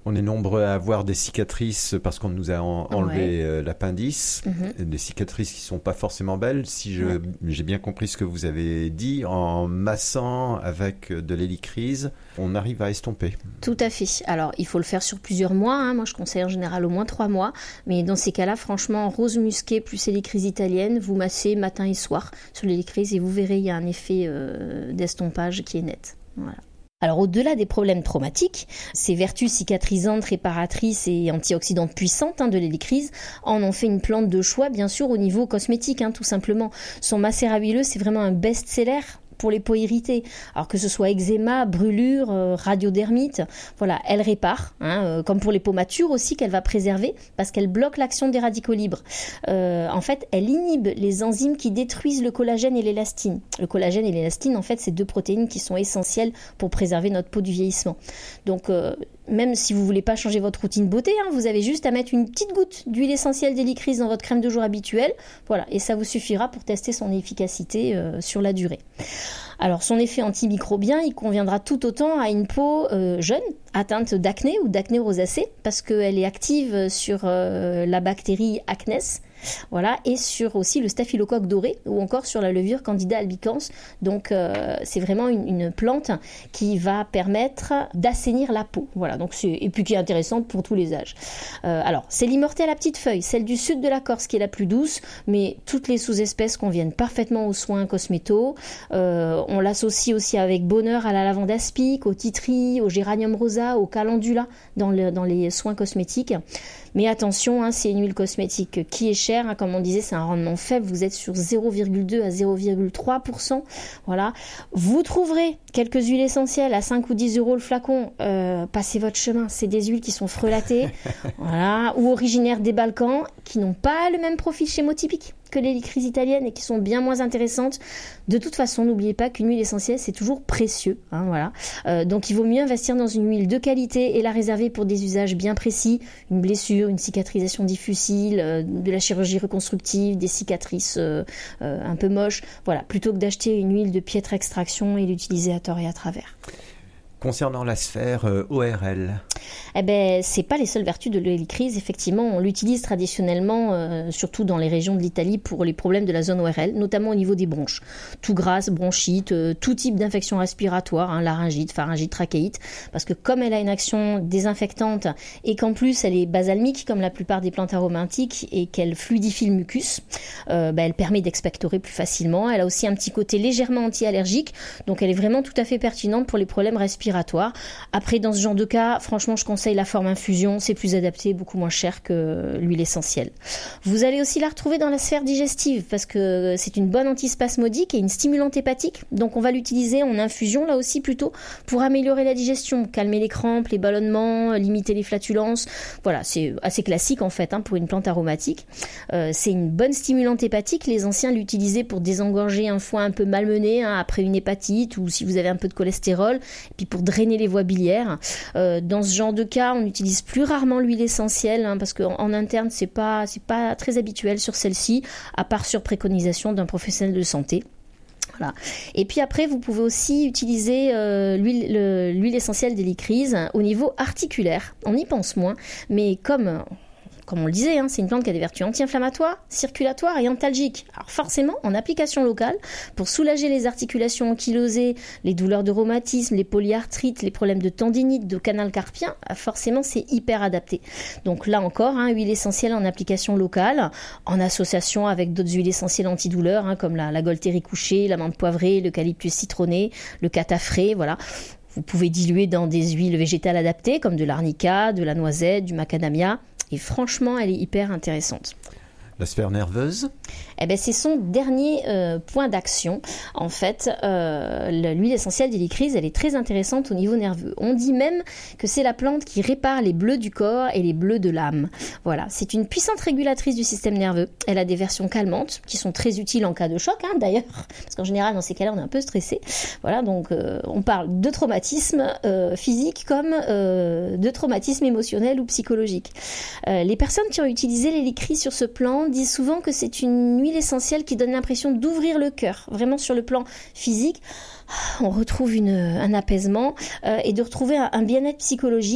On est nombreux à avoir des cicatrices parce qu'on nous a en, enlevé Ouais. euh, l'appendice, Mhm. des cicatrices qui sont pas forcément belles. Si je, Ouais. j'ai bien compris ce que vous avez dit, en massant avec de l'hélicryse, on arrive à estomper. Tout à fait. Alors, il faut le faire sur plusieurs mois. Hein. Moi, je conseille en général au moins trois mois. Mais dans ces cas-là, franchement, rose musquée plus hélicryse italienne, vous massez matin et soir sur l'hélicryse et vous verrez, il y a un effet euh, d'estompage qui est net. Voilà. Alors au-delà des problèmes traumatiques, ces vertus cicatrisantes, réparatrices et antioxydantes puissantes hein, de l'hélicryse en ont fait une plante de choix bien sûr au niveau cosmétique hein, tout simplement. Son macérat huileux c'est vraiment un best-seller pour les peaux irritées, alors que ce soit eczéma, brûlure, euh, radiodermite, voilà, elle répare, hein, euh, comme pour les peaux matures aussi qu'elle va préserver, parce qu'elle bloque l'action des radicaux libres. Euh, en fait, elle inhibe les enzymes qui détruisent le collagène et l'élastine. Le collagène et l'élastine, en fait, c'est deux protéines qui sont essentielles pour préserver notre peau du vieillissement. Donc, euh, même si vous voulez pas changer votre routine beauté, hein, vous avez juste à mettre une petite goutte d'huile essentielle d'hélicryse dans votre crème de jour habituelle, voilà, et ça vous suffira pour tester son efficacité euh, sur la durée. Alors son effet antimicrobien, il conviendra tout autant à une peau euh, jeune, atteinte d'acné ou d'acné rosacée, parce qu'elle est active sur euh, la bactérie Acnes, voilà, et sur aussi le staphylocoque doré, ou encore sur la levure Candida albicans. Donc euh, c'est vraiment une, une plante qui va permettre d'assainir la peau, voilà, donc c'est, et puis qui est intéressante pour tous les âges. Euh, alors c'est l'immortelle à petite feuille, celle du sud de la Corse qui est la plus douce, mais toutes les sous-espèces conviennent parfaitement aux soins cosméto. Euh, on l'associe aussi avec bonheur à la lavande aspic, au titri, au géranium rosa, au calendula dans, le, dans les soins cosmétiques. Mais attention, hein, c'est une huile cosmétique qui est chère, hein, comme on disait, c'est un rendement faible, vous êtes sur zéro virgule deux à zéro virgule trois pour cent. Voilà. Vous trouverez quelques huiles essentielles à cinq ou dix euros le flacon, euh, passez votre chemin, c'est des huiles qui sont frelatées, voilà, ou originaires des Balkans, qui n'ont pas le même profil chémotypique que l'hélicryse italienne et qui sont bien moins intéressantes. De toute façon, n'oubliez pas qu'une huile essentielle, c'est toujours précieux. Hein, voilà. Euh, donc, il vaut mieux investir dans une huile de qualité et la réserver pour des usages bien précis. Une blessure, une cicatrisation difficile, euh, de la chirurgie reconstructive, des cicatrices euh, euh, un peu moches. Voilà, plutôt que d'acheter une huile de piètre extraction et l'utiliser à tort et à travers. Concernant la sphère euh, O R L, Eh ben, c'est pas les seules vertus de l'hélicryse. Effectivement, on l'utilise traditionnellement, euh, surtout dans les régions de l'Italie, pour les problèmes de la zone O R L, notamment au niveau des bronches. Tout grasse, bronchite, euh, tout type d'infection respiratoire, hein, laryngite, pharyngite, trachéite, parce que comme elle a une action désinfectante et qu'en plus elle est basalmique, comme la plupart des plantes aromatiques, et qu'elle fluidifie le mucus, euh, ben, elle permet d'expectorer plus facilement. Elle a aussi un petit côté légèrement anti-allergique, donc elle est vraiment tout à fait pertinente pour les problèmes respiratoires. Après, dans ce genre de cas, franchement, je conseille la forme infusion, c'est plus adapté, beaucoup moins cher que l'huile essentielle. Vous allez aussi la retrouver dans la sphère digestive, parce que c'est une bonne antispasmodique et une stimulante hépatique, donc on va l'utiliser en infusion, là aussi plutôt, pour améliorer la digestion, calmer les crampes, les ballonnements, limiter les flatulences. Voilà, c'est assez classique en fait, hein, pour une plante aromatique. Euh, c'est une bonne stimulante hépatique, les anciens l'utilisaient pour désengorger un foie un peu malmené, hein, après une hépatite, ou si vous avez un peu de cholestérol, et puis pour drainer les voies biliaires. Euh, dans ce genre de cas, on utilise plus rarement l'huile essentielle, hein, parce qu'en en interne, c'est pas, c'est pas très habituel sur celle-ci, à part sur préconisation d'un professionnel de santé. Voilà. Et puis après, vous pouvez aussi utiliser euh, l'huile, le, l'huile essentielle d'hélicryse au niveau articulaire. On y pense moins, mais comme... Comme on le disait, hein, c'est une plante qui a des vertus anti-inflammatoires, circulatoires et antalgiques. Alors forcément, en application locale, pour soulager les articulations ankylosées, les douleurs de rhumatisme, les polyarthrites, les problèmes de tendinite, de canal carpien, forcément c'est hyper adapté. Donc là encore, hein, huile essentielle en application locale, en association avec d'autres huiles essentielles antidouleurs, hein, comme la, la Gualtérie couchée, la menthe poivrée, l'eucalyptus citronné, le cataphré, voilà. Vous pouvez diluer dans des huiles végétales adaptées, comme de l'arnica, de la noisette, du macadamia. Et franchement, elle est hyper intéressante. la sphère nerveuse? Eh ben, c'est son dernier euh, point d'action. En fait, euh, l'huile essentielle d'hélicryse, elle est très intéressante au niveau nerveux. On dit même que c'est la plante qui répare les bleus du corps et les bleus de l'âme. Voilà, c'est une puissante régulatrice du système nerveux. Elle a des versions calmantes qui sont très utiles en cas de choc, hein, d'ailleurs, parce qu'en général, dans ces cas-là, on est un peu stressé. Voilà, donc euh, on parle de traumatisme euh, physique comme euh, de traumatisme émotionnel ou psychologique. Euh, les personnes qui ont utilisé l'hélicryse sur ce plan disent souvent que c'est une huile essentielle qui donne l'impression d'ouvrir le cœur, vraiment sur le plan physique. On retrouve une, un apaisement euh, et de retrouver un, un bien-être psychologique.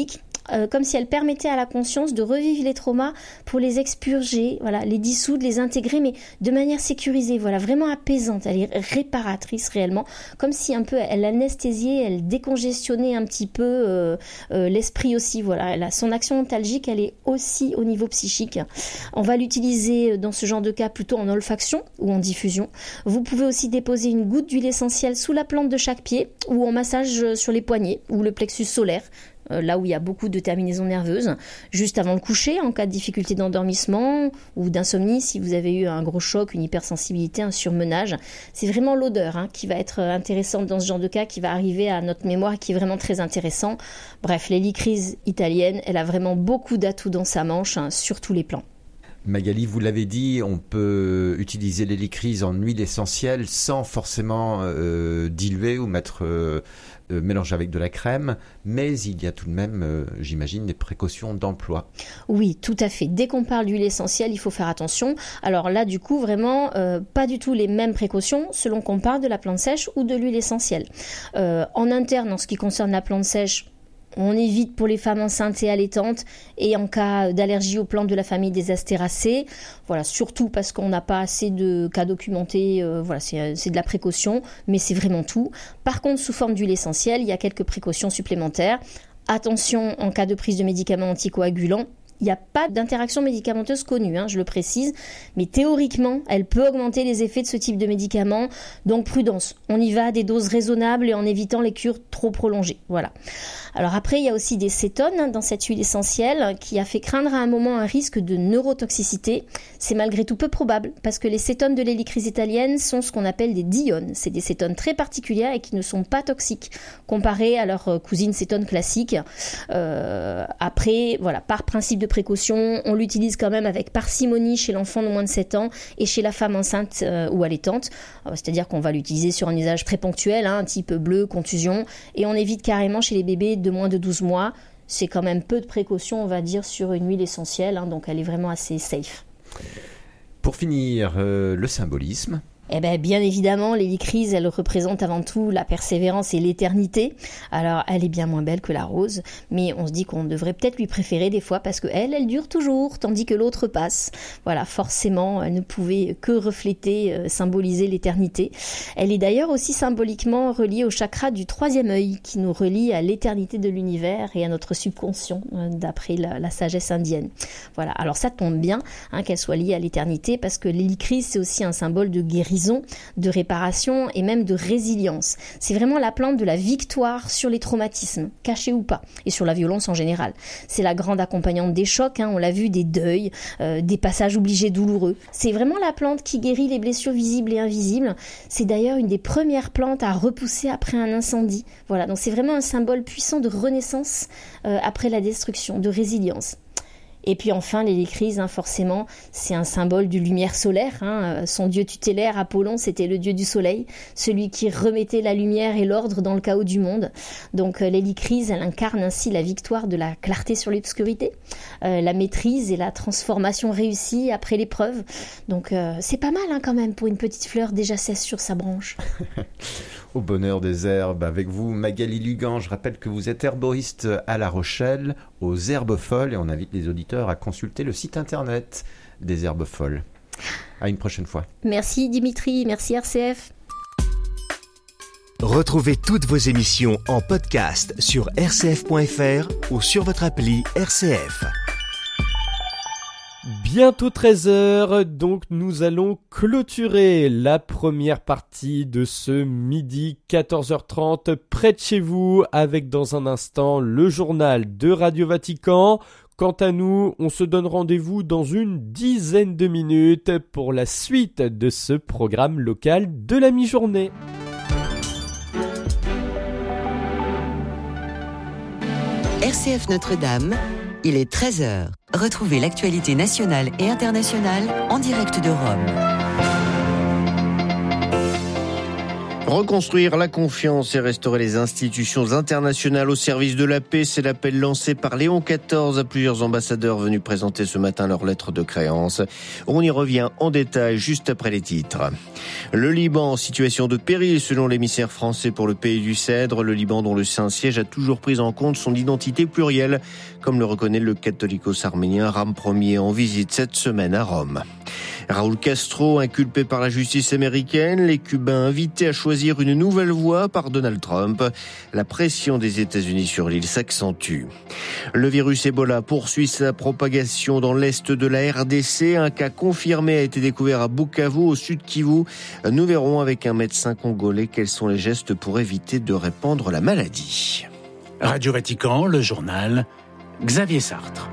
euh, comme si elle permettait à la conscience de revivre les traumas pour les expurger, voilà, les dissoudre, les intégrer, mais de manière sécurisée, voilà, vraiment apaisante. Elle est réparatrice réellement, comme si un peu elle anesthésiait, elle décongestionnait un petit peu euh, euh, l'esprit aussi, voilà. Elle a, son action antalgique, elle est aussi au niveau psychique. On va l'utiliser dans ce genre de cas plutôt en olfaction ou en diffusion. Vous pouvez aussi déposer une goutte d'huile essentielle sous la plante de chaque pied ou en massage sur les poignets ou le plexus solaire, là où il y a beaucoup de terminaisons nerveuses, juste avant le coucher, en cas de difficulté d'endormissement ou d'insomnie, si vous avez eu un gros choc, une hypersensibilité, un surmenage. C'est vraiment l'odeur hein, qui va être intéressante dans ce genre de cas, qui va arriver à notre mémoire et qui est vraiment très intéressant. Bref, l'hélicryse italienne, elle a vraiment beaucoup d'atouts dans sa manche, hein, sur tous les plans. Magali, vous l'avez dit, on peut utiliser l'hélicryse en huile essentielle sans forcément euh, diluer ou mettre euh, euh, mélanger avec de la crème, mais il y a tout de même, euh, j'imagine, des précautions d'emploi. Oui, tout à fait. Dès qu'on parle d'huile essentielle, il faut faire attention. Alors là, du coup, vraiment, euh, pas du tout les mêmes précautions selon qu'on parle de la plante sèche ou de l'huile essentielle. Euh, en interne, en ce qui concerne la plante sèche, on évite pour les femmes enceintes et allaitantes et en cas d'allergie aux plantes de la famille des astéracées. Voilà, surtout parce qu'on n'a pas assez de cas documentés. Euh, voilà, c'est, c'est de la précaution, mais c'est vraiment tout. Par contre, sous forme d'huile essentielle, il y a quelques précautions supplémentaires. Attention en cas de prise de médicaments anticoagulants. Il n'y a pas d'interaction médicamenteuse connue, hein, je le précise, mais théoriquement, elle peut augmenter les effets de ce type de médicaments, donc prudence. On y va à des doses raisonnables et en évitant les cures trop prolongées. Voilà. Alors après, il y a aussi des cétones hein, dans cette huile essentielle qui a fait craindre à un moment un risque de neurotoxicité. C'est malgré tout peu probable parce que les cétones de l'hélicryse italienne sont ce qu'on appelle des diones. C'est des cétones très particulières et qui ne sont pas toxiques comparées à leurs cousines cétones classiques. Euh, après, voilà, par principe de précaution, on l'utilise quand même avec parcimonie chez l'enfant de moins de sept ans et chez la femme enceinte euh, ou allaitante. Euh, c'est-à-dire qu'on va l'utiliser sur un usage très ponctuel, hein, type bleu, contusion, et on évite carrément chez les bébés de moins de douze mois. C'est quand même peu de précautions, on va dire, sur une huile essentielle, hein, donc elle est vraiment assez safe. Pour finir, euh, le symbolisme. Eh bien, bien évidemment, l'hélicryse, elle représente avant tout la persévérance et l'éternité. Alors, elle est bien moins belle que la rose, mais on se dit qu'on devrait peut-être lui préférer des fois parce que elle, elle dure toujours, tandis que l'autre passe. Voilà, forcément, elle ne pouvait que refléter, euh, symboliser l'éternité. Elle est d'ailleurs aussi symboliquement reliée au chakra du troisième œil, qui nous relie à l'éternité de l'univers et à notre subconscient, euh, d'après la, la sagesse indienne. Voilà, alors ça tombe bien hein, qu'elle soit liée à l'éternité, parce que l'hélicryse, c'est aussi un symbole de guérison, de réparation et même de résilience. C'est vraiment la plante de la victoire sur les traumatismes, cachés ou pas, et sur la violence en général. C'est la grande accompagnante des chocs, hein, on l'a vu, des deuils, euh, des passages obligés douloureux. C'est vraiment la plante qui guérit les blessures visibles et invisibles. C'est d'ailleurs une des premières plantes à repousser après un incendie. Voilà, donc c'est vraiment un symbole puissant de renaissance euh, après la destruction, de résilience. Et puis enfin, l'hélicryse, hein, forcément, c'est un symbole de lumière solaire. Hein. Son dieu tutélaire, Apollon, c'était le dieu du soleil, celui qui remettait la lumière et l'ordre dans le chaos du monde. Donc euh, l'hélicryse, elle incarne ainsi la victoire de la clarté sur l'obscurité, euh, la maîtrise et la transformation réussie après l'épreuve. Donc euh, c'est pas mal hein, quand même pour une petite fleur déjà sèche sur sa branche. Au bonheur des herbes, avec vous Magali Lugan. Je rappelle que vous êtes herboriste à La Rochelle, aux Herbes Folles, et on invite les auditeurs à consulter le site internet des Herbes Folles. À une prochaine fois. Merci Dimitri, merci R C F. Retrouvez toutes vos émissions en podcast sur r c f point f r ou sur votre appli R C F. Bientôt treize heures, donc nous allons clôturer la première partie de ce midi quatorze heures trente près de chez vous, avec dans un instant le journal de Radio Vatican. Quant à nous, on se donne rendez-vous dans une dizaine de minutes pour la suite de ce programme local de la mi-journée. R C F Notre-Dame, il est treize heures. Retrouvez l'actualité nationale et internationale en direct de Rome. Reconstruire la confiance et restaurer les institutions internationales au service de la paix, c'est l'appel lancé par Léon quatorze à plusieurs ambassadeurs venus présenter ce matin leur lettre de créance. On y revient en détail juste après les titres. Le Liban en situation de péril selon l'émissaire français pour le pays du Cèdre. Le Liban dont le Saint-Siège a toujours pris en compte son identité plurielle, comme le reconnaît le catholicos arménien Aram Ier en visite cette semaine à Rome. Raúl Castro, inculpé par la justice américaine, les Cubains invités à choisir une nouvelle voie par Donald Trump. La pression des États-Unis sur l'île s'accentue. Le virus Ebola poursuit sa propagation dans l'est de la R D C. Un cas confirmé a été découvert à Bukavu, au sud Kivu. Nous verrons avec un médecin congolais quels sont les gestes pour éviter de répandre la maladie. Radio Vatican, le journal, Xavier Sartre.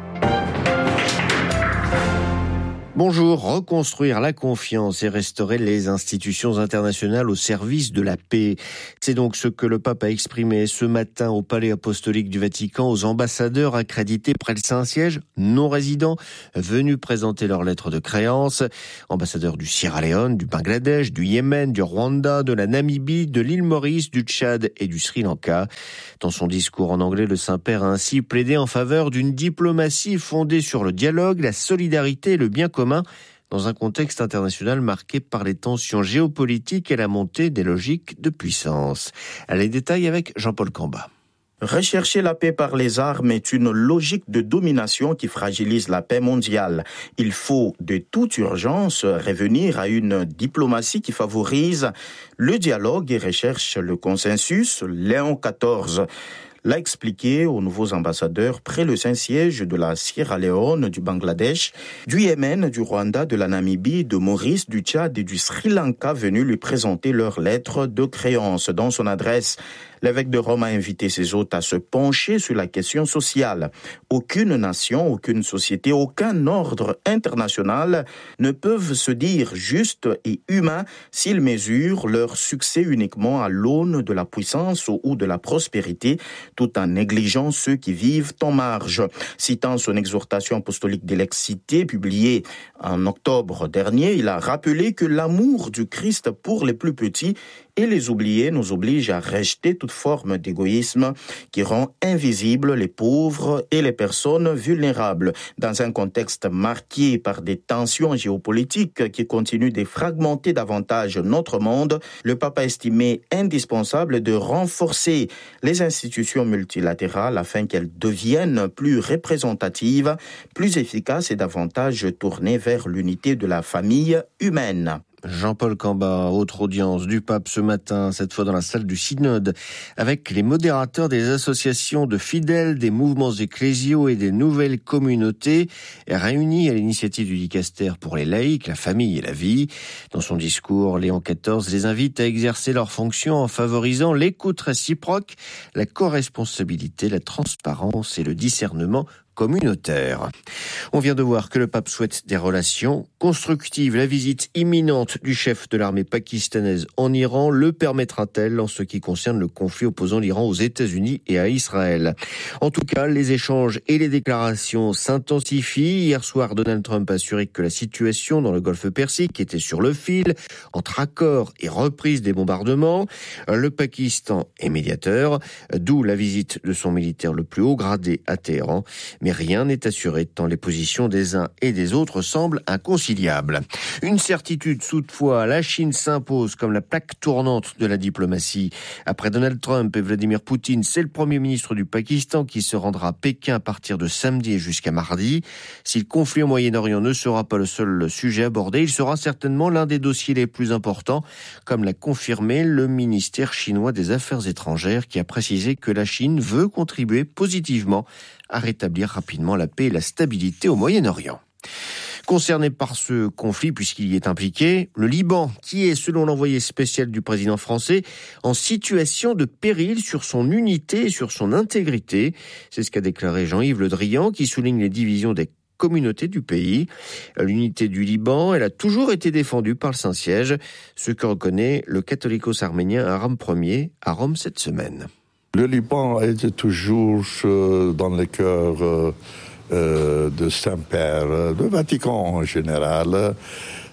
Bonjour, reconstruire la confiance et restaurer les institutions internationales au service de la paix. C'est donc ce que le pape a exprimé ce matin au Palais apostolique du Vatican aux ambassadeurs accrédités près le Saint-Siège, non résidents, venus présenter leur lettre de créance. Ambassadeurs du Sierra Leone, du Bangladesh, du Yémen, du Rwanda, de la Namibie, de l'île Maurice, du Tchad et du Sri Lanka. Dans son discours en anglais, le Saint-Père a ainsi plaidé en faveur d'une diplomatie fondée sur le dialogue, la solidarité et le bien commun, dans un contexte international marqué par les tensions géopolitiques et la montée des logiques de puissance. Les détails avec Jean-Paul Camba. Rechercher la paix par les armes est une logique de domination qui fragilise la paix mondiale. Il faut de toute urgence revenir à une diplomatie qui favorise le dialogue et recherche le consensus. Léon quatorze l'a expliqué aux nouveaux ambassadeurs près le Saint-Siège de la Sierra Leone, du Bangladesh, du Yémen, du Rwanda, de la Namibie, de Maurice, du Tchad et du Sri Lanka venus lui présenter leur lettre de créance. Dans son adresse, l'évêque de Rome a invité ses hôtes à se pencher sur la question sociale. Aucune nation, aucune société, aucun ordre international ne peuvent se dire justes et humains s'ils mesurent leur succès uniquement à l'aune de la puissance ou de la prospérité, tout en négligeant ceux qui vivent en marge. Citant son exhortation apostolique d'Élexité, publiée en octobre dernier, il a rappelé que l'amour du Christ pour les plus petits et les oubliés nous oblige à rejeter toute forme d'égoïsme qui rend invisibles les pauvres et les personnes vulnérables. Dans un contexte marqué par des tensions géopolitiques qui continuent de fragmenter davantage notre monde, le pape a estimé indispensable de renforcer les institutions multilatérales afin qu'elles deviennent plus représentatives, plus efficaces et davantage tournées vers l'unité de la famille humaine. Jean-Paul Camba, autre audience du pape ce matin, cette fois dans la salle du synode, avec les modérateurs des associations de fidèles, des mouvements ecclésiaux et des nouvelles communautés, réunis à l'initiative du dicaster pour les laïcs, la famille et la vie. Dans son discours, Léon quatorze les invite à exercer leurs fonctions en favorisant l'écoute réciproque, la corresponsabilité, la transparence et le discernement communautaire. On vient de voir que le pape souhaite des relations constructives. La visite imminente du chef de l'armée pakistanaise en Iran le permettra-t-elle en ce qui concerne le conflit opposant l'Iran aux États-Unis et à Israël? En tout cas, les échanges et les déclarations s'intensifient. Hier soir, Donald Trump a assuré que la situation dans le Golfe Persique était sur le fil, entre accord et reprise des bombardements. Le Pakistan est médiateur, d'où la visite de son militaire le plus haut gradé à Téhéran. Mais rien n'est assuré tant les positions des uns et des autres semblent inconciliables. Une certitude toutefois, la Chine s'impose comme la plaque tournante de la diplomatie. Après Donald Trump et Vladimir Poutine, c'est le Premier ministre du Pakistan qui se rendra à Pékin à partir de samedi et jusqu'à mardi. Si le conflit au Moyen-Orient ne sera pas le seul sujet abordé, il sera certainement l'un des dossiers les plus importants, comme l'a confirmé le ministère chinois des Affaires étrangères qui a précisé que la Chine veut contribuer positivement à rétablir rapidement la paix et la stabilité au Moyen-Orient. Concerné par ce conflit, puisqu'il y est impliqué, le Liban, qui est, selon l'envoyé spécial du président français, en situation de péril sur son unité et sur son intégrité. C'est ce qu'a déclaré Jean-Yves Le Drian, qui souligne les divisions des communautés du pays. L'unité du Liban, elle a toujours été défendue par le Saint-Siège, ce que reconnaît le catholicos arménien Aram Ier à Rome cette semaine. Le Liban était toujours euh, dans le cœur euh, euh, de Saint-Père, le Vatican en général.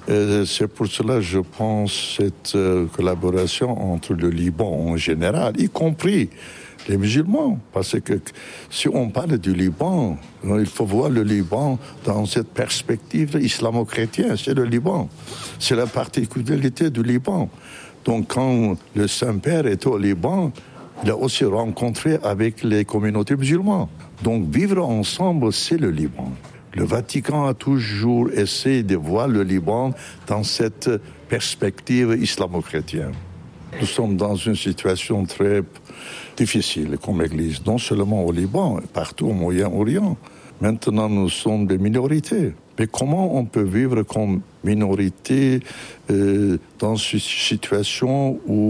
Et c'est pour cela, je pense, cette euh, collaboration entre le Liban en général, y compris les musulmans. Parce que si on parle du Liban, il faut voir le Liban dans cette perspective islamo-chrétienne. C'est le Liban. C'est la particularité du Liban. Donc quand le Saint-Père est au Liban, il a aussi rencontré avec les communautés musulmanes. Donc vivre ensemble, c'est le Liban. Le Vatican a toujours essayé de voir le Liban dans cette perspective islamo-chrétienne. Nous sommes dans une situation très difficile comme Église, non seulement au Liban, partout au Moyen-Orient. Maintenant, nous sommes des minorités. Mais comment on peut vivre comme minorité euh, dans une situation où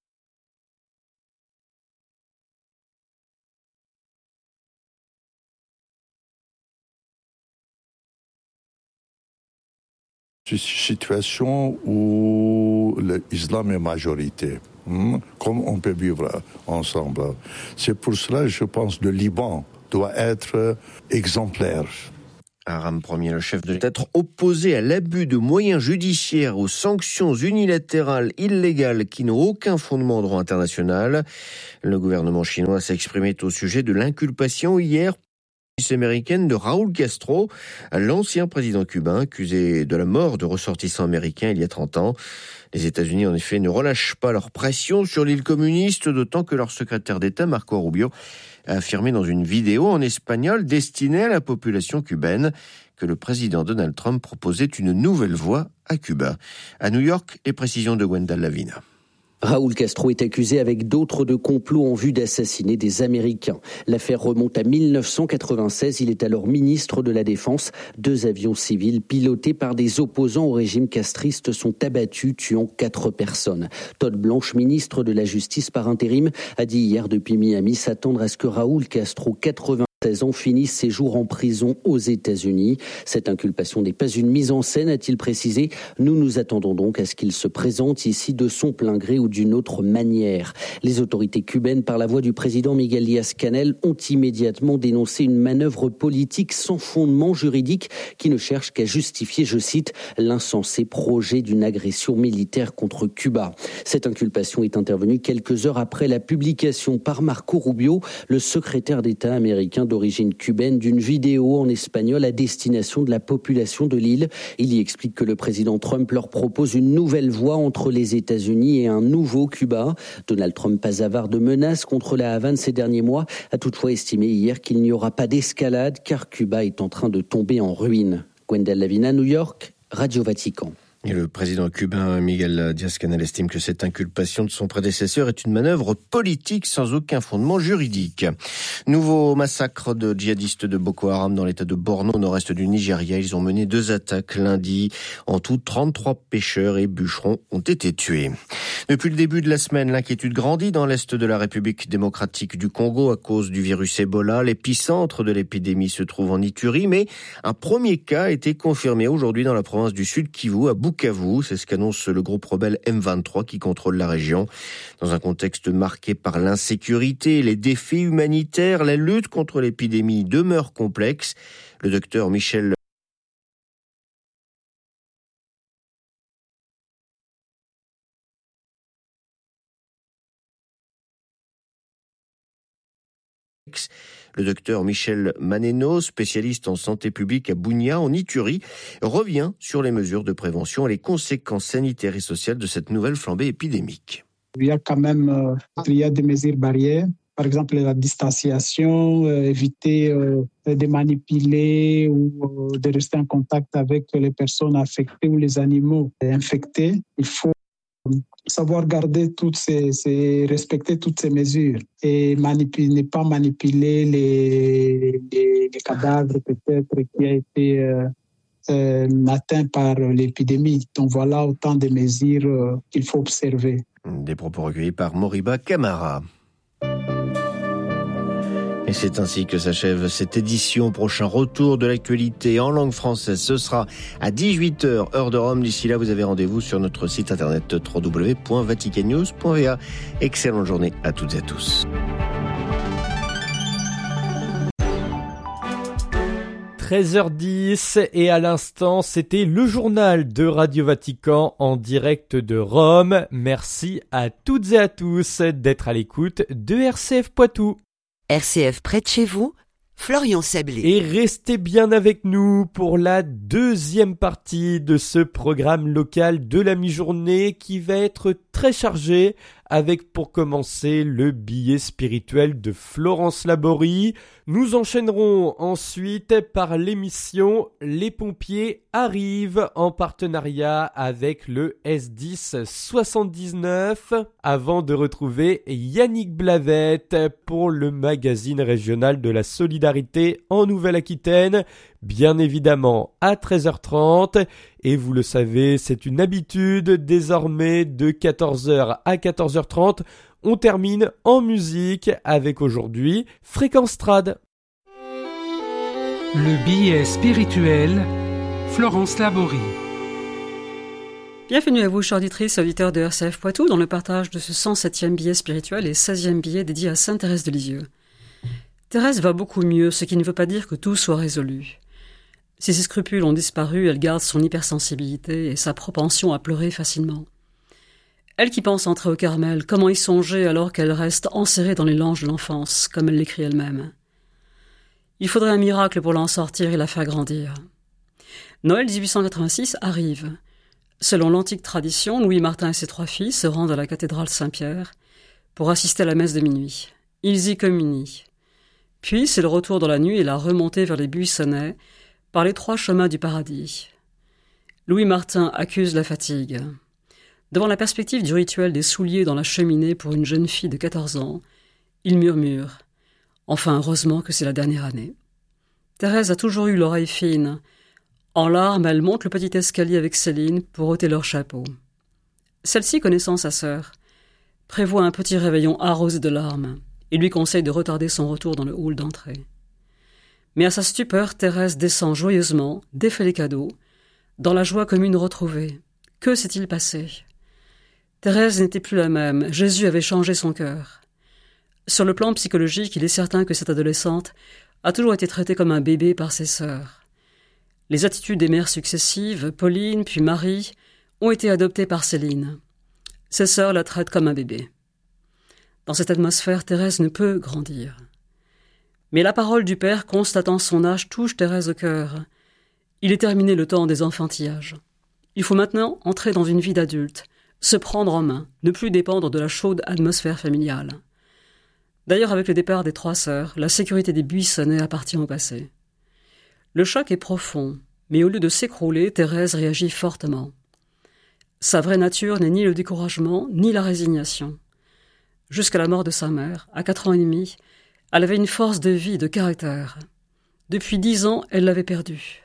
situation où l'islam est majorité. Hmm? Comment on peut vivre ensemble? C'est pour cela, je pense, que le Liban doit être exemplaire. Aram Premier, le chef de l'État, être opposé à l'abus de moyens judiciaires, aux sanctions unilatérales illégales qui n'ont aucun fondement en droit international. Le gouvernement chinois s'est exprimé au sujet de l'inculpation hier américaine de Raúl Castro, l'ancien président cubain accusé de la mort de ressortissants américains il y a trente ans. Les États-Unis, en effet, ne relâchent pas leur pression sur l'île communiste, d'autant que leur secrétaire d'État, Marco Rubio, a affirmé dans une vidéo en espagnol destinée à la population cubaine que le président Donald Trump proposait une nouvelle voie à Cuba. À New York, les précisions de Gwendal Lavina. Raúl Castro est accusé avec d'autres de complot en vue d'assassiner des Américains. L'affaire remonte à mille neuf cent quatre-vingt-seize. Il est alors ministre de la Défense. Deux avions civils pilotés par des opposants au régime castriste sont abattus, tuant quatre personnes. Todd Blanche, ministre de la Justice par intérim, a dit hier depuis Miami s'attendre à ce que Raúl Castro, quatre-vingts ans, finisse ses jours en prison aux États-Unis. Cette inculpation n'est pas une mise en scène, a-t-il précisé. Nous nous attendons donc à ce qu'il se présente ici de son plein gré ou d'une autre manière. Les autorités cubaines, par la voix du président Miguel Díaz-Canel, ont immédiatement dénoncé une manœuvre politique sans fondement juridique qui ne cherche qu'à justifier, je cite, l'insensé projet d'une agression militaire contre Cuba. Cette inculpation est intervenue quelques heures après la publication par Marco Rubio, le secrétaire d'État américain d'origine cubaine, d'une vidéo en espagnol à destination de la population de l'île. Il y explique que le président Trump leur propose une nouvelle voie entre les États-Unis et un nouveau Cuba. Donald Trump, pas avare de menaces contre la Havane ces derniers mois, a toutefois estimé hier qu'il n'y aura pas d'escalade car Cuba est en train de tomber en ruine. Gwendal Lavina, New York, Radio Vatican. Et le président cubain Miguel Díaz-Canel estime que cette inculpation de son prédécesseur est une manœuvre politique sans aucun fondement juridique. Nouveau massacre de djihadistes de Boko Haram dans l'état de Borno, au nord-est du Nigeria. Ils ont mené deux attaques lundi. En tout, trente-trois pêcheurs et bûcherons ont été tués. Depuis le début de la semaine, l'inquiétude grandit dans l'est de la République démocratique du Congo à cause du virus Ebola. L'épicentre de l'épidémie se trouve en Ituri, mais un premier cas a été confirmé aujourd'hui dans la province du Sud Kivu, à Bukavu. C'est ce qu'annonce le groupe rebelle M vingt-trois qui contrôle la région. Dans un contexte marqué par l'insécurité, les défis humanitaires, la lutte contre l'épidémie demeure complexe. Le docteur Michel Le docteur Michel Maneno, spécialiste en santé publique à Bunia, en Ituri, revient sur les mesures de prévention et les conséquences sanitaires et sociales de cette nouvelle flambée épidémique. Il y a quand même euh, il y a des mesures barrières. Par exemple, la distanciation, euh, éviter euh, de manipuler ou euh, de rester en contact avec les personnes affectées ou les animaux infectés. Il faut savoir garder toutes ces, ces, respecter toutes ces mesures et manipuler, ne pas manipuler les, les, les cadavres peut-être qui a été euh, euh, atteint par l'épidémie. Donc voilà autant de mesures euh, qu'il faut observer. Des propos recueillis par Moriba Camara. Et c'est ainsi que s'achève cette édition. Prochain retour de l'actualité en langue française, ce sera à dix-huit heures, heure de Rome. D'ici là, vous avez rendez-vous sur notre site internet w w w point vatican news point v a. Excellente journée à toutes et à tous. treize heures dix et à l'instant, c'était le journal de Radio Vatican en direct de Rome. Merci à toutes et à tous d'être à l'écoute de R C F Poitou. R C F près de chez vous, Florian Sablé. Et restez bien avec nous pour la deuxième partie de ce programme local de la mi-journée qui va être très chargé avec pour commencer le billet spirituel de Florence Laborie. Nous enchaînerons ensuite par l'émission Les pompiers arrivent en partenariat avec le S dix soixante-dix-neuf avant de retrouver Yannick Blavette pour le magazine régional de la solidarité en Nouvelle-Aquitaine, bien évidemment à treize heures trente. Et vous le savez, c'est une habitude désormais de quatorze heures à quatorze heures trente. On termine en musique avec aujourd'hui Fréquence Trad. Le billet spirituel, Florence Laborie. Bienvenue à vous, chers auditrices et auditeurs de R C F Poitou, dans le partage de ce cent septième billet spirituel et seizième billet dédié à Sainte Thérèse de Lisieux. Thérèse va beaucoup mieux, ce qui ne veut pas dire que tout soit résolu. Si ses scrupules ont disparu, elle garde son hypersensibilité et sa propension à pleurer facilement. Elle qui pense entrer au Carmel, comment y songer alors qu'elle reste enserrée dans les langes de l'enfance, comme elle l'écrit elle-même. Il faudrait un miracle pour l'en sortir et la faire grandir. Noël dix-huit cent quatre-vingt-six arrive. Selon l'antique tradition, Louis Martin et ses trois filles se rendent à la cathédrale Saint-Pierre pour assister à la messe de minuit. Ils y communient. Puis c'est le retour dans la nuit et la remontée vers les buissonnets par les trois chemins du paradis. Louis Martin accuse la fatigue. Devant la perspective du rituel des souliers dans la cheminée pour une jeune fille de quatorze ans, il murmure « Enfin, heureusement que c'est la dernière année ». Thérèse a toujours eu l'oreille fine. En larmes, elle monte le petit escalier avec Céline pour ôter leur chapeau. Celle-ci, connaissant sa sœur, prévoit un petit réveillon arrosé de larmes et lui conseille de retarder son retour dans le hall d'entrée. Mais à sa stupeur, Thérèse descend joyeusement, défait les cadeaux, dans la joie commune retrouvée. Que s'est-il passé ? Thérèse n'était plus la même, Jésus avait changé son cœur. Sur le plan psychologique, il est certain que cette adolescente a toujours été traitée comme un bébé par ses sœurs. Les attitudes des mères successives, Pauline puis Marie, ont été adoptées par Céline. Ses sœurs la traitent comme un bébé. Dans cette atmosphère, Thérèse ne peut grandir. Mais la parole du père, constatant son âge, touche Thérèse au cœur. Il est terminé le temps des enfantillages. Il faut maintenant entrer dans une vie d'adulte, se prendre en main, ne plus dépendre de la chaude atmosphère familiale. D'ailleurs, avec le départ des trois sœurs, la sécurité des buissonnets appartient au passé. Le choc est profond, mais au lieu de s'écrouler, Thérèse réagit fortement. Sa vraie nature n'est ni le découragement, ni la résignation. Jusqu'à la mort de sa mère, à quatre ans et demi, elle avait une force de vie, de caractère. Depuis dix ans, elle l'avait perdue.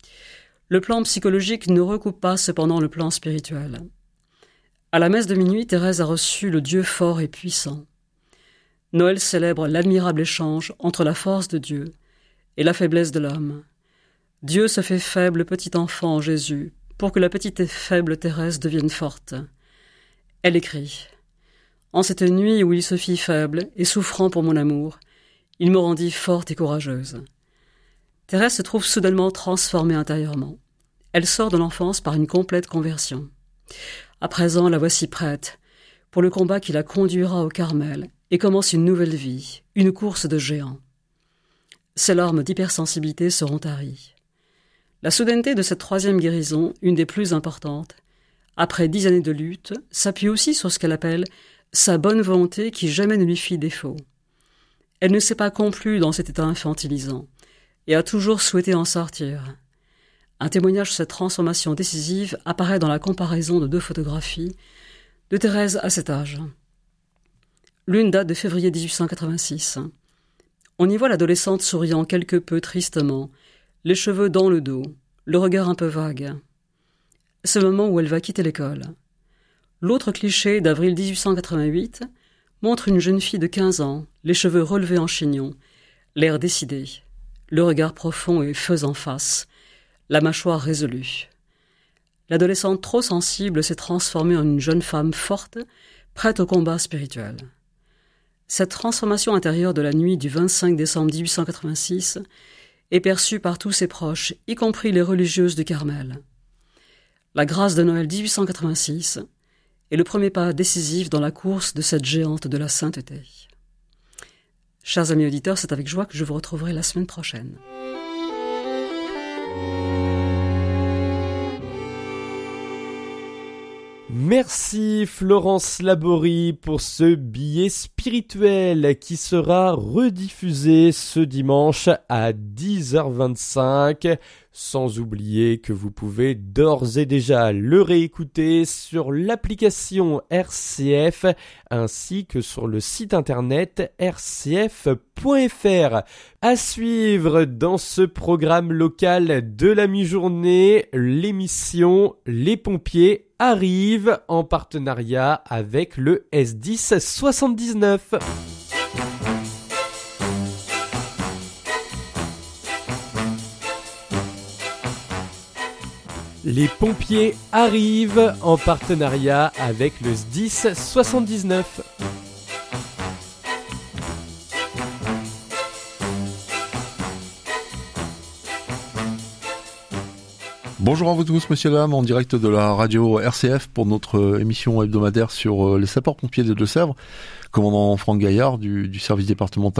Le plan psychologique ne recoupe pas cependant le plan spirituel. À la messe de minuit, Thérèse a reçu le Dieu fort et puissant. Noël célèbre l'admirable échange entre la force de Dieu et la faiblesse de l'homme. Dieu se fait faible petit enfant en Jésus pour que la petite et faible Thérèse devienne forte. Elle écrit « En cette nuit où il se fit faible et souffrant pour mon amour, il me rendit forte et courageuse. » Thérèse se trouve soudainement transformée intérieurement. Elle sort de l'enfance par une complète conversion. À présent, la voici prête pour le combat qui la conduira au Carmel et commence une nouvelle vie, une course de géants. Ses larmes d'hypersensibilité seront taries. La soudaineté de cette troisième guérison, une des plus importantes, après dix années de lutte, s'appuie aussi sur ce qu'elle appelle sa bonne volonté qui jamais ne lui fit défaut. Elle ne s'est pas complue dans cet état infantilisant et a toujours souhaité en sortir. Un témoignage de cette transformation décisive apparaît dans la comparaison de deux photographies de Thérèse à cet âge. L'une date de février dix-huit cent quatre-vingt-six. On y voit l'adolescente souriant quelque peu tristement, les cheveux dans le dos, le regard un peu vague. C'est le moment où elle va quitter l'école. L'autre cliché d'avril dix-huit cent quatre-vingt-huit montre une jeune fille de quinze ans, les cheveux relevés en chignon, l'air décidé, le regard profond et faisant face, la mâchoire résolue. L'adolescente trop sensible s'est transformée en une jeune femme forte, prête au combat spirituel. Cette transformation intérieure de la nuit du vingt-cinq décembre dix-huit cent quatre-vingt-six et perçue par tous ses proches, y compris les religieuses du Carmel. La grâce de Noël dix-huit cent quatre-vingt-six est le premier pas décisif dans la course de cette géante de la sainteté. Chers amis auditeurs, c'est avec joie que je vous retrouverai la semaine prochaine. Merci Florence Laborie pour ce billet spirituel qui sera rediffusé ce dimanche à dix heures vingt-cinq. Sans oublier que vous pouvez d'ores et déjà le réécouter sur l'application R C F ainsi que sur le site internet r c f point f r. À suivre dans ce programme local de la mi-journée, l'émission Les Pompiers arrive en partenariat avec le S dix soixante-dix-neuf. Les pompiers arrivent en partenariat avec le S dix soixante-dix-neuf. Bonjour à vous tous, messieurs, dames, en direct de la radio R C F pour notre émission hebdomadaire sur les sapeurs-pompiers des Deux-Sèvres. Commandant Franck Gaillard du, du service départemental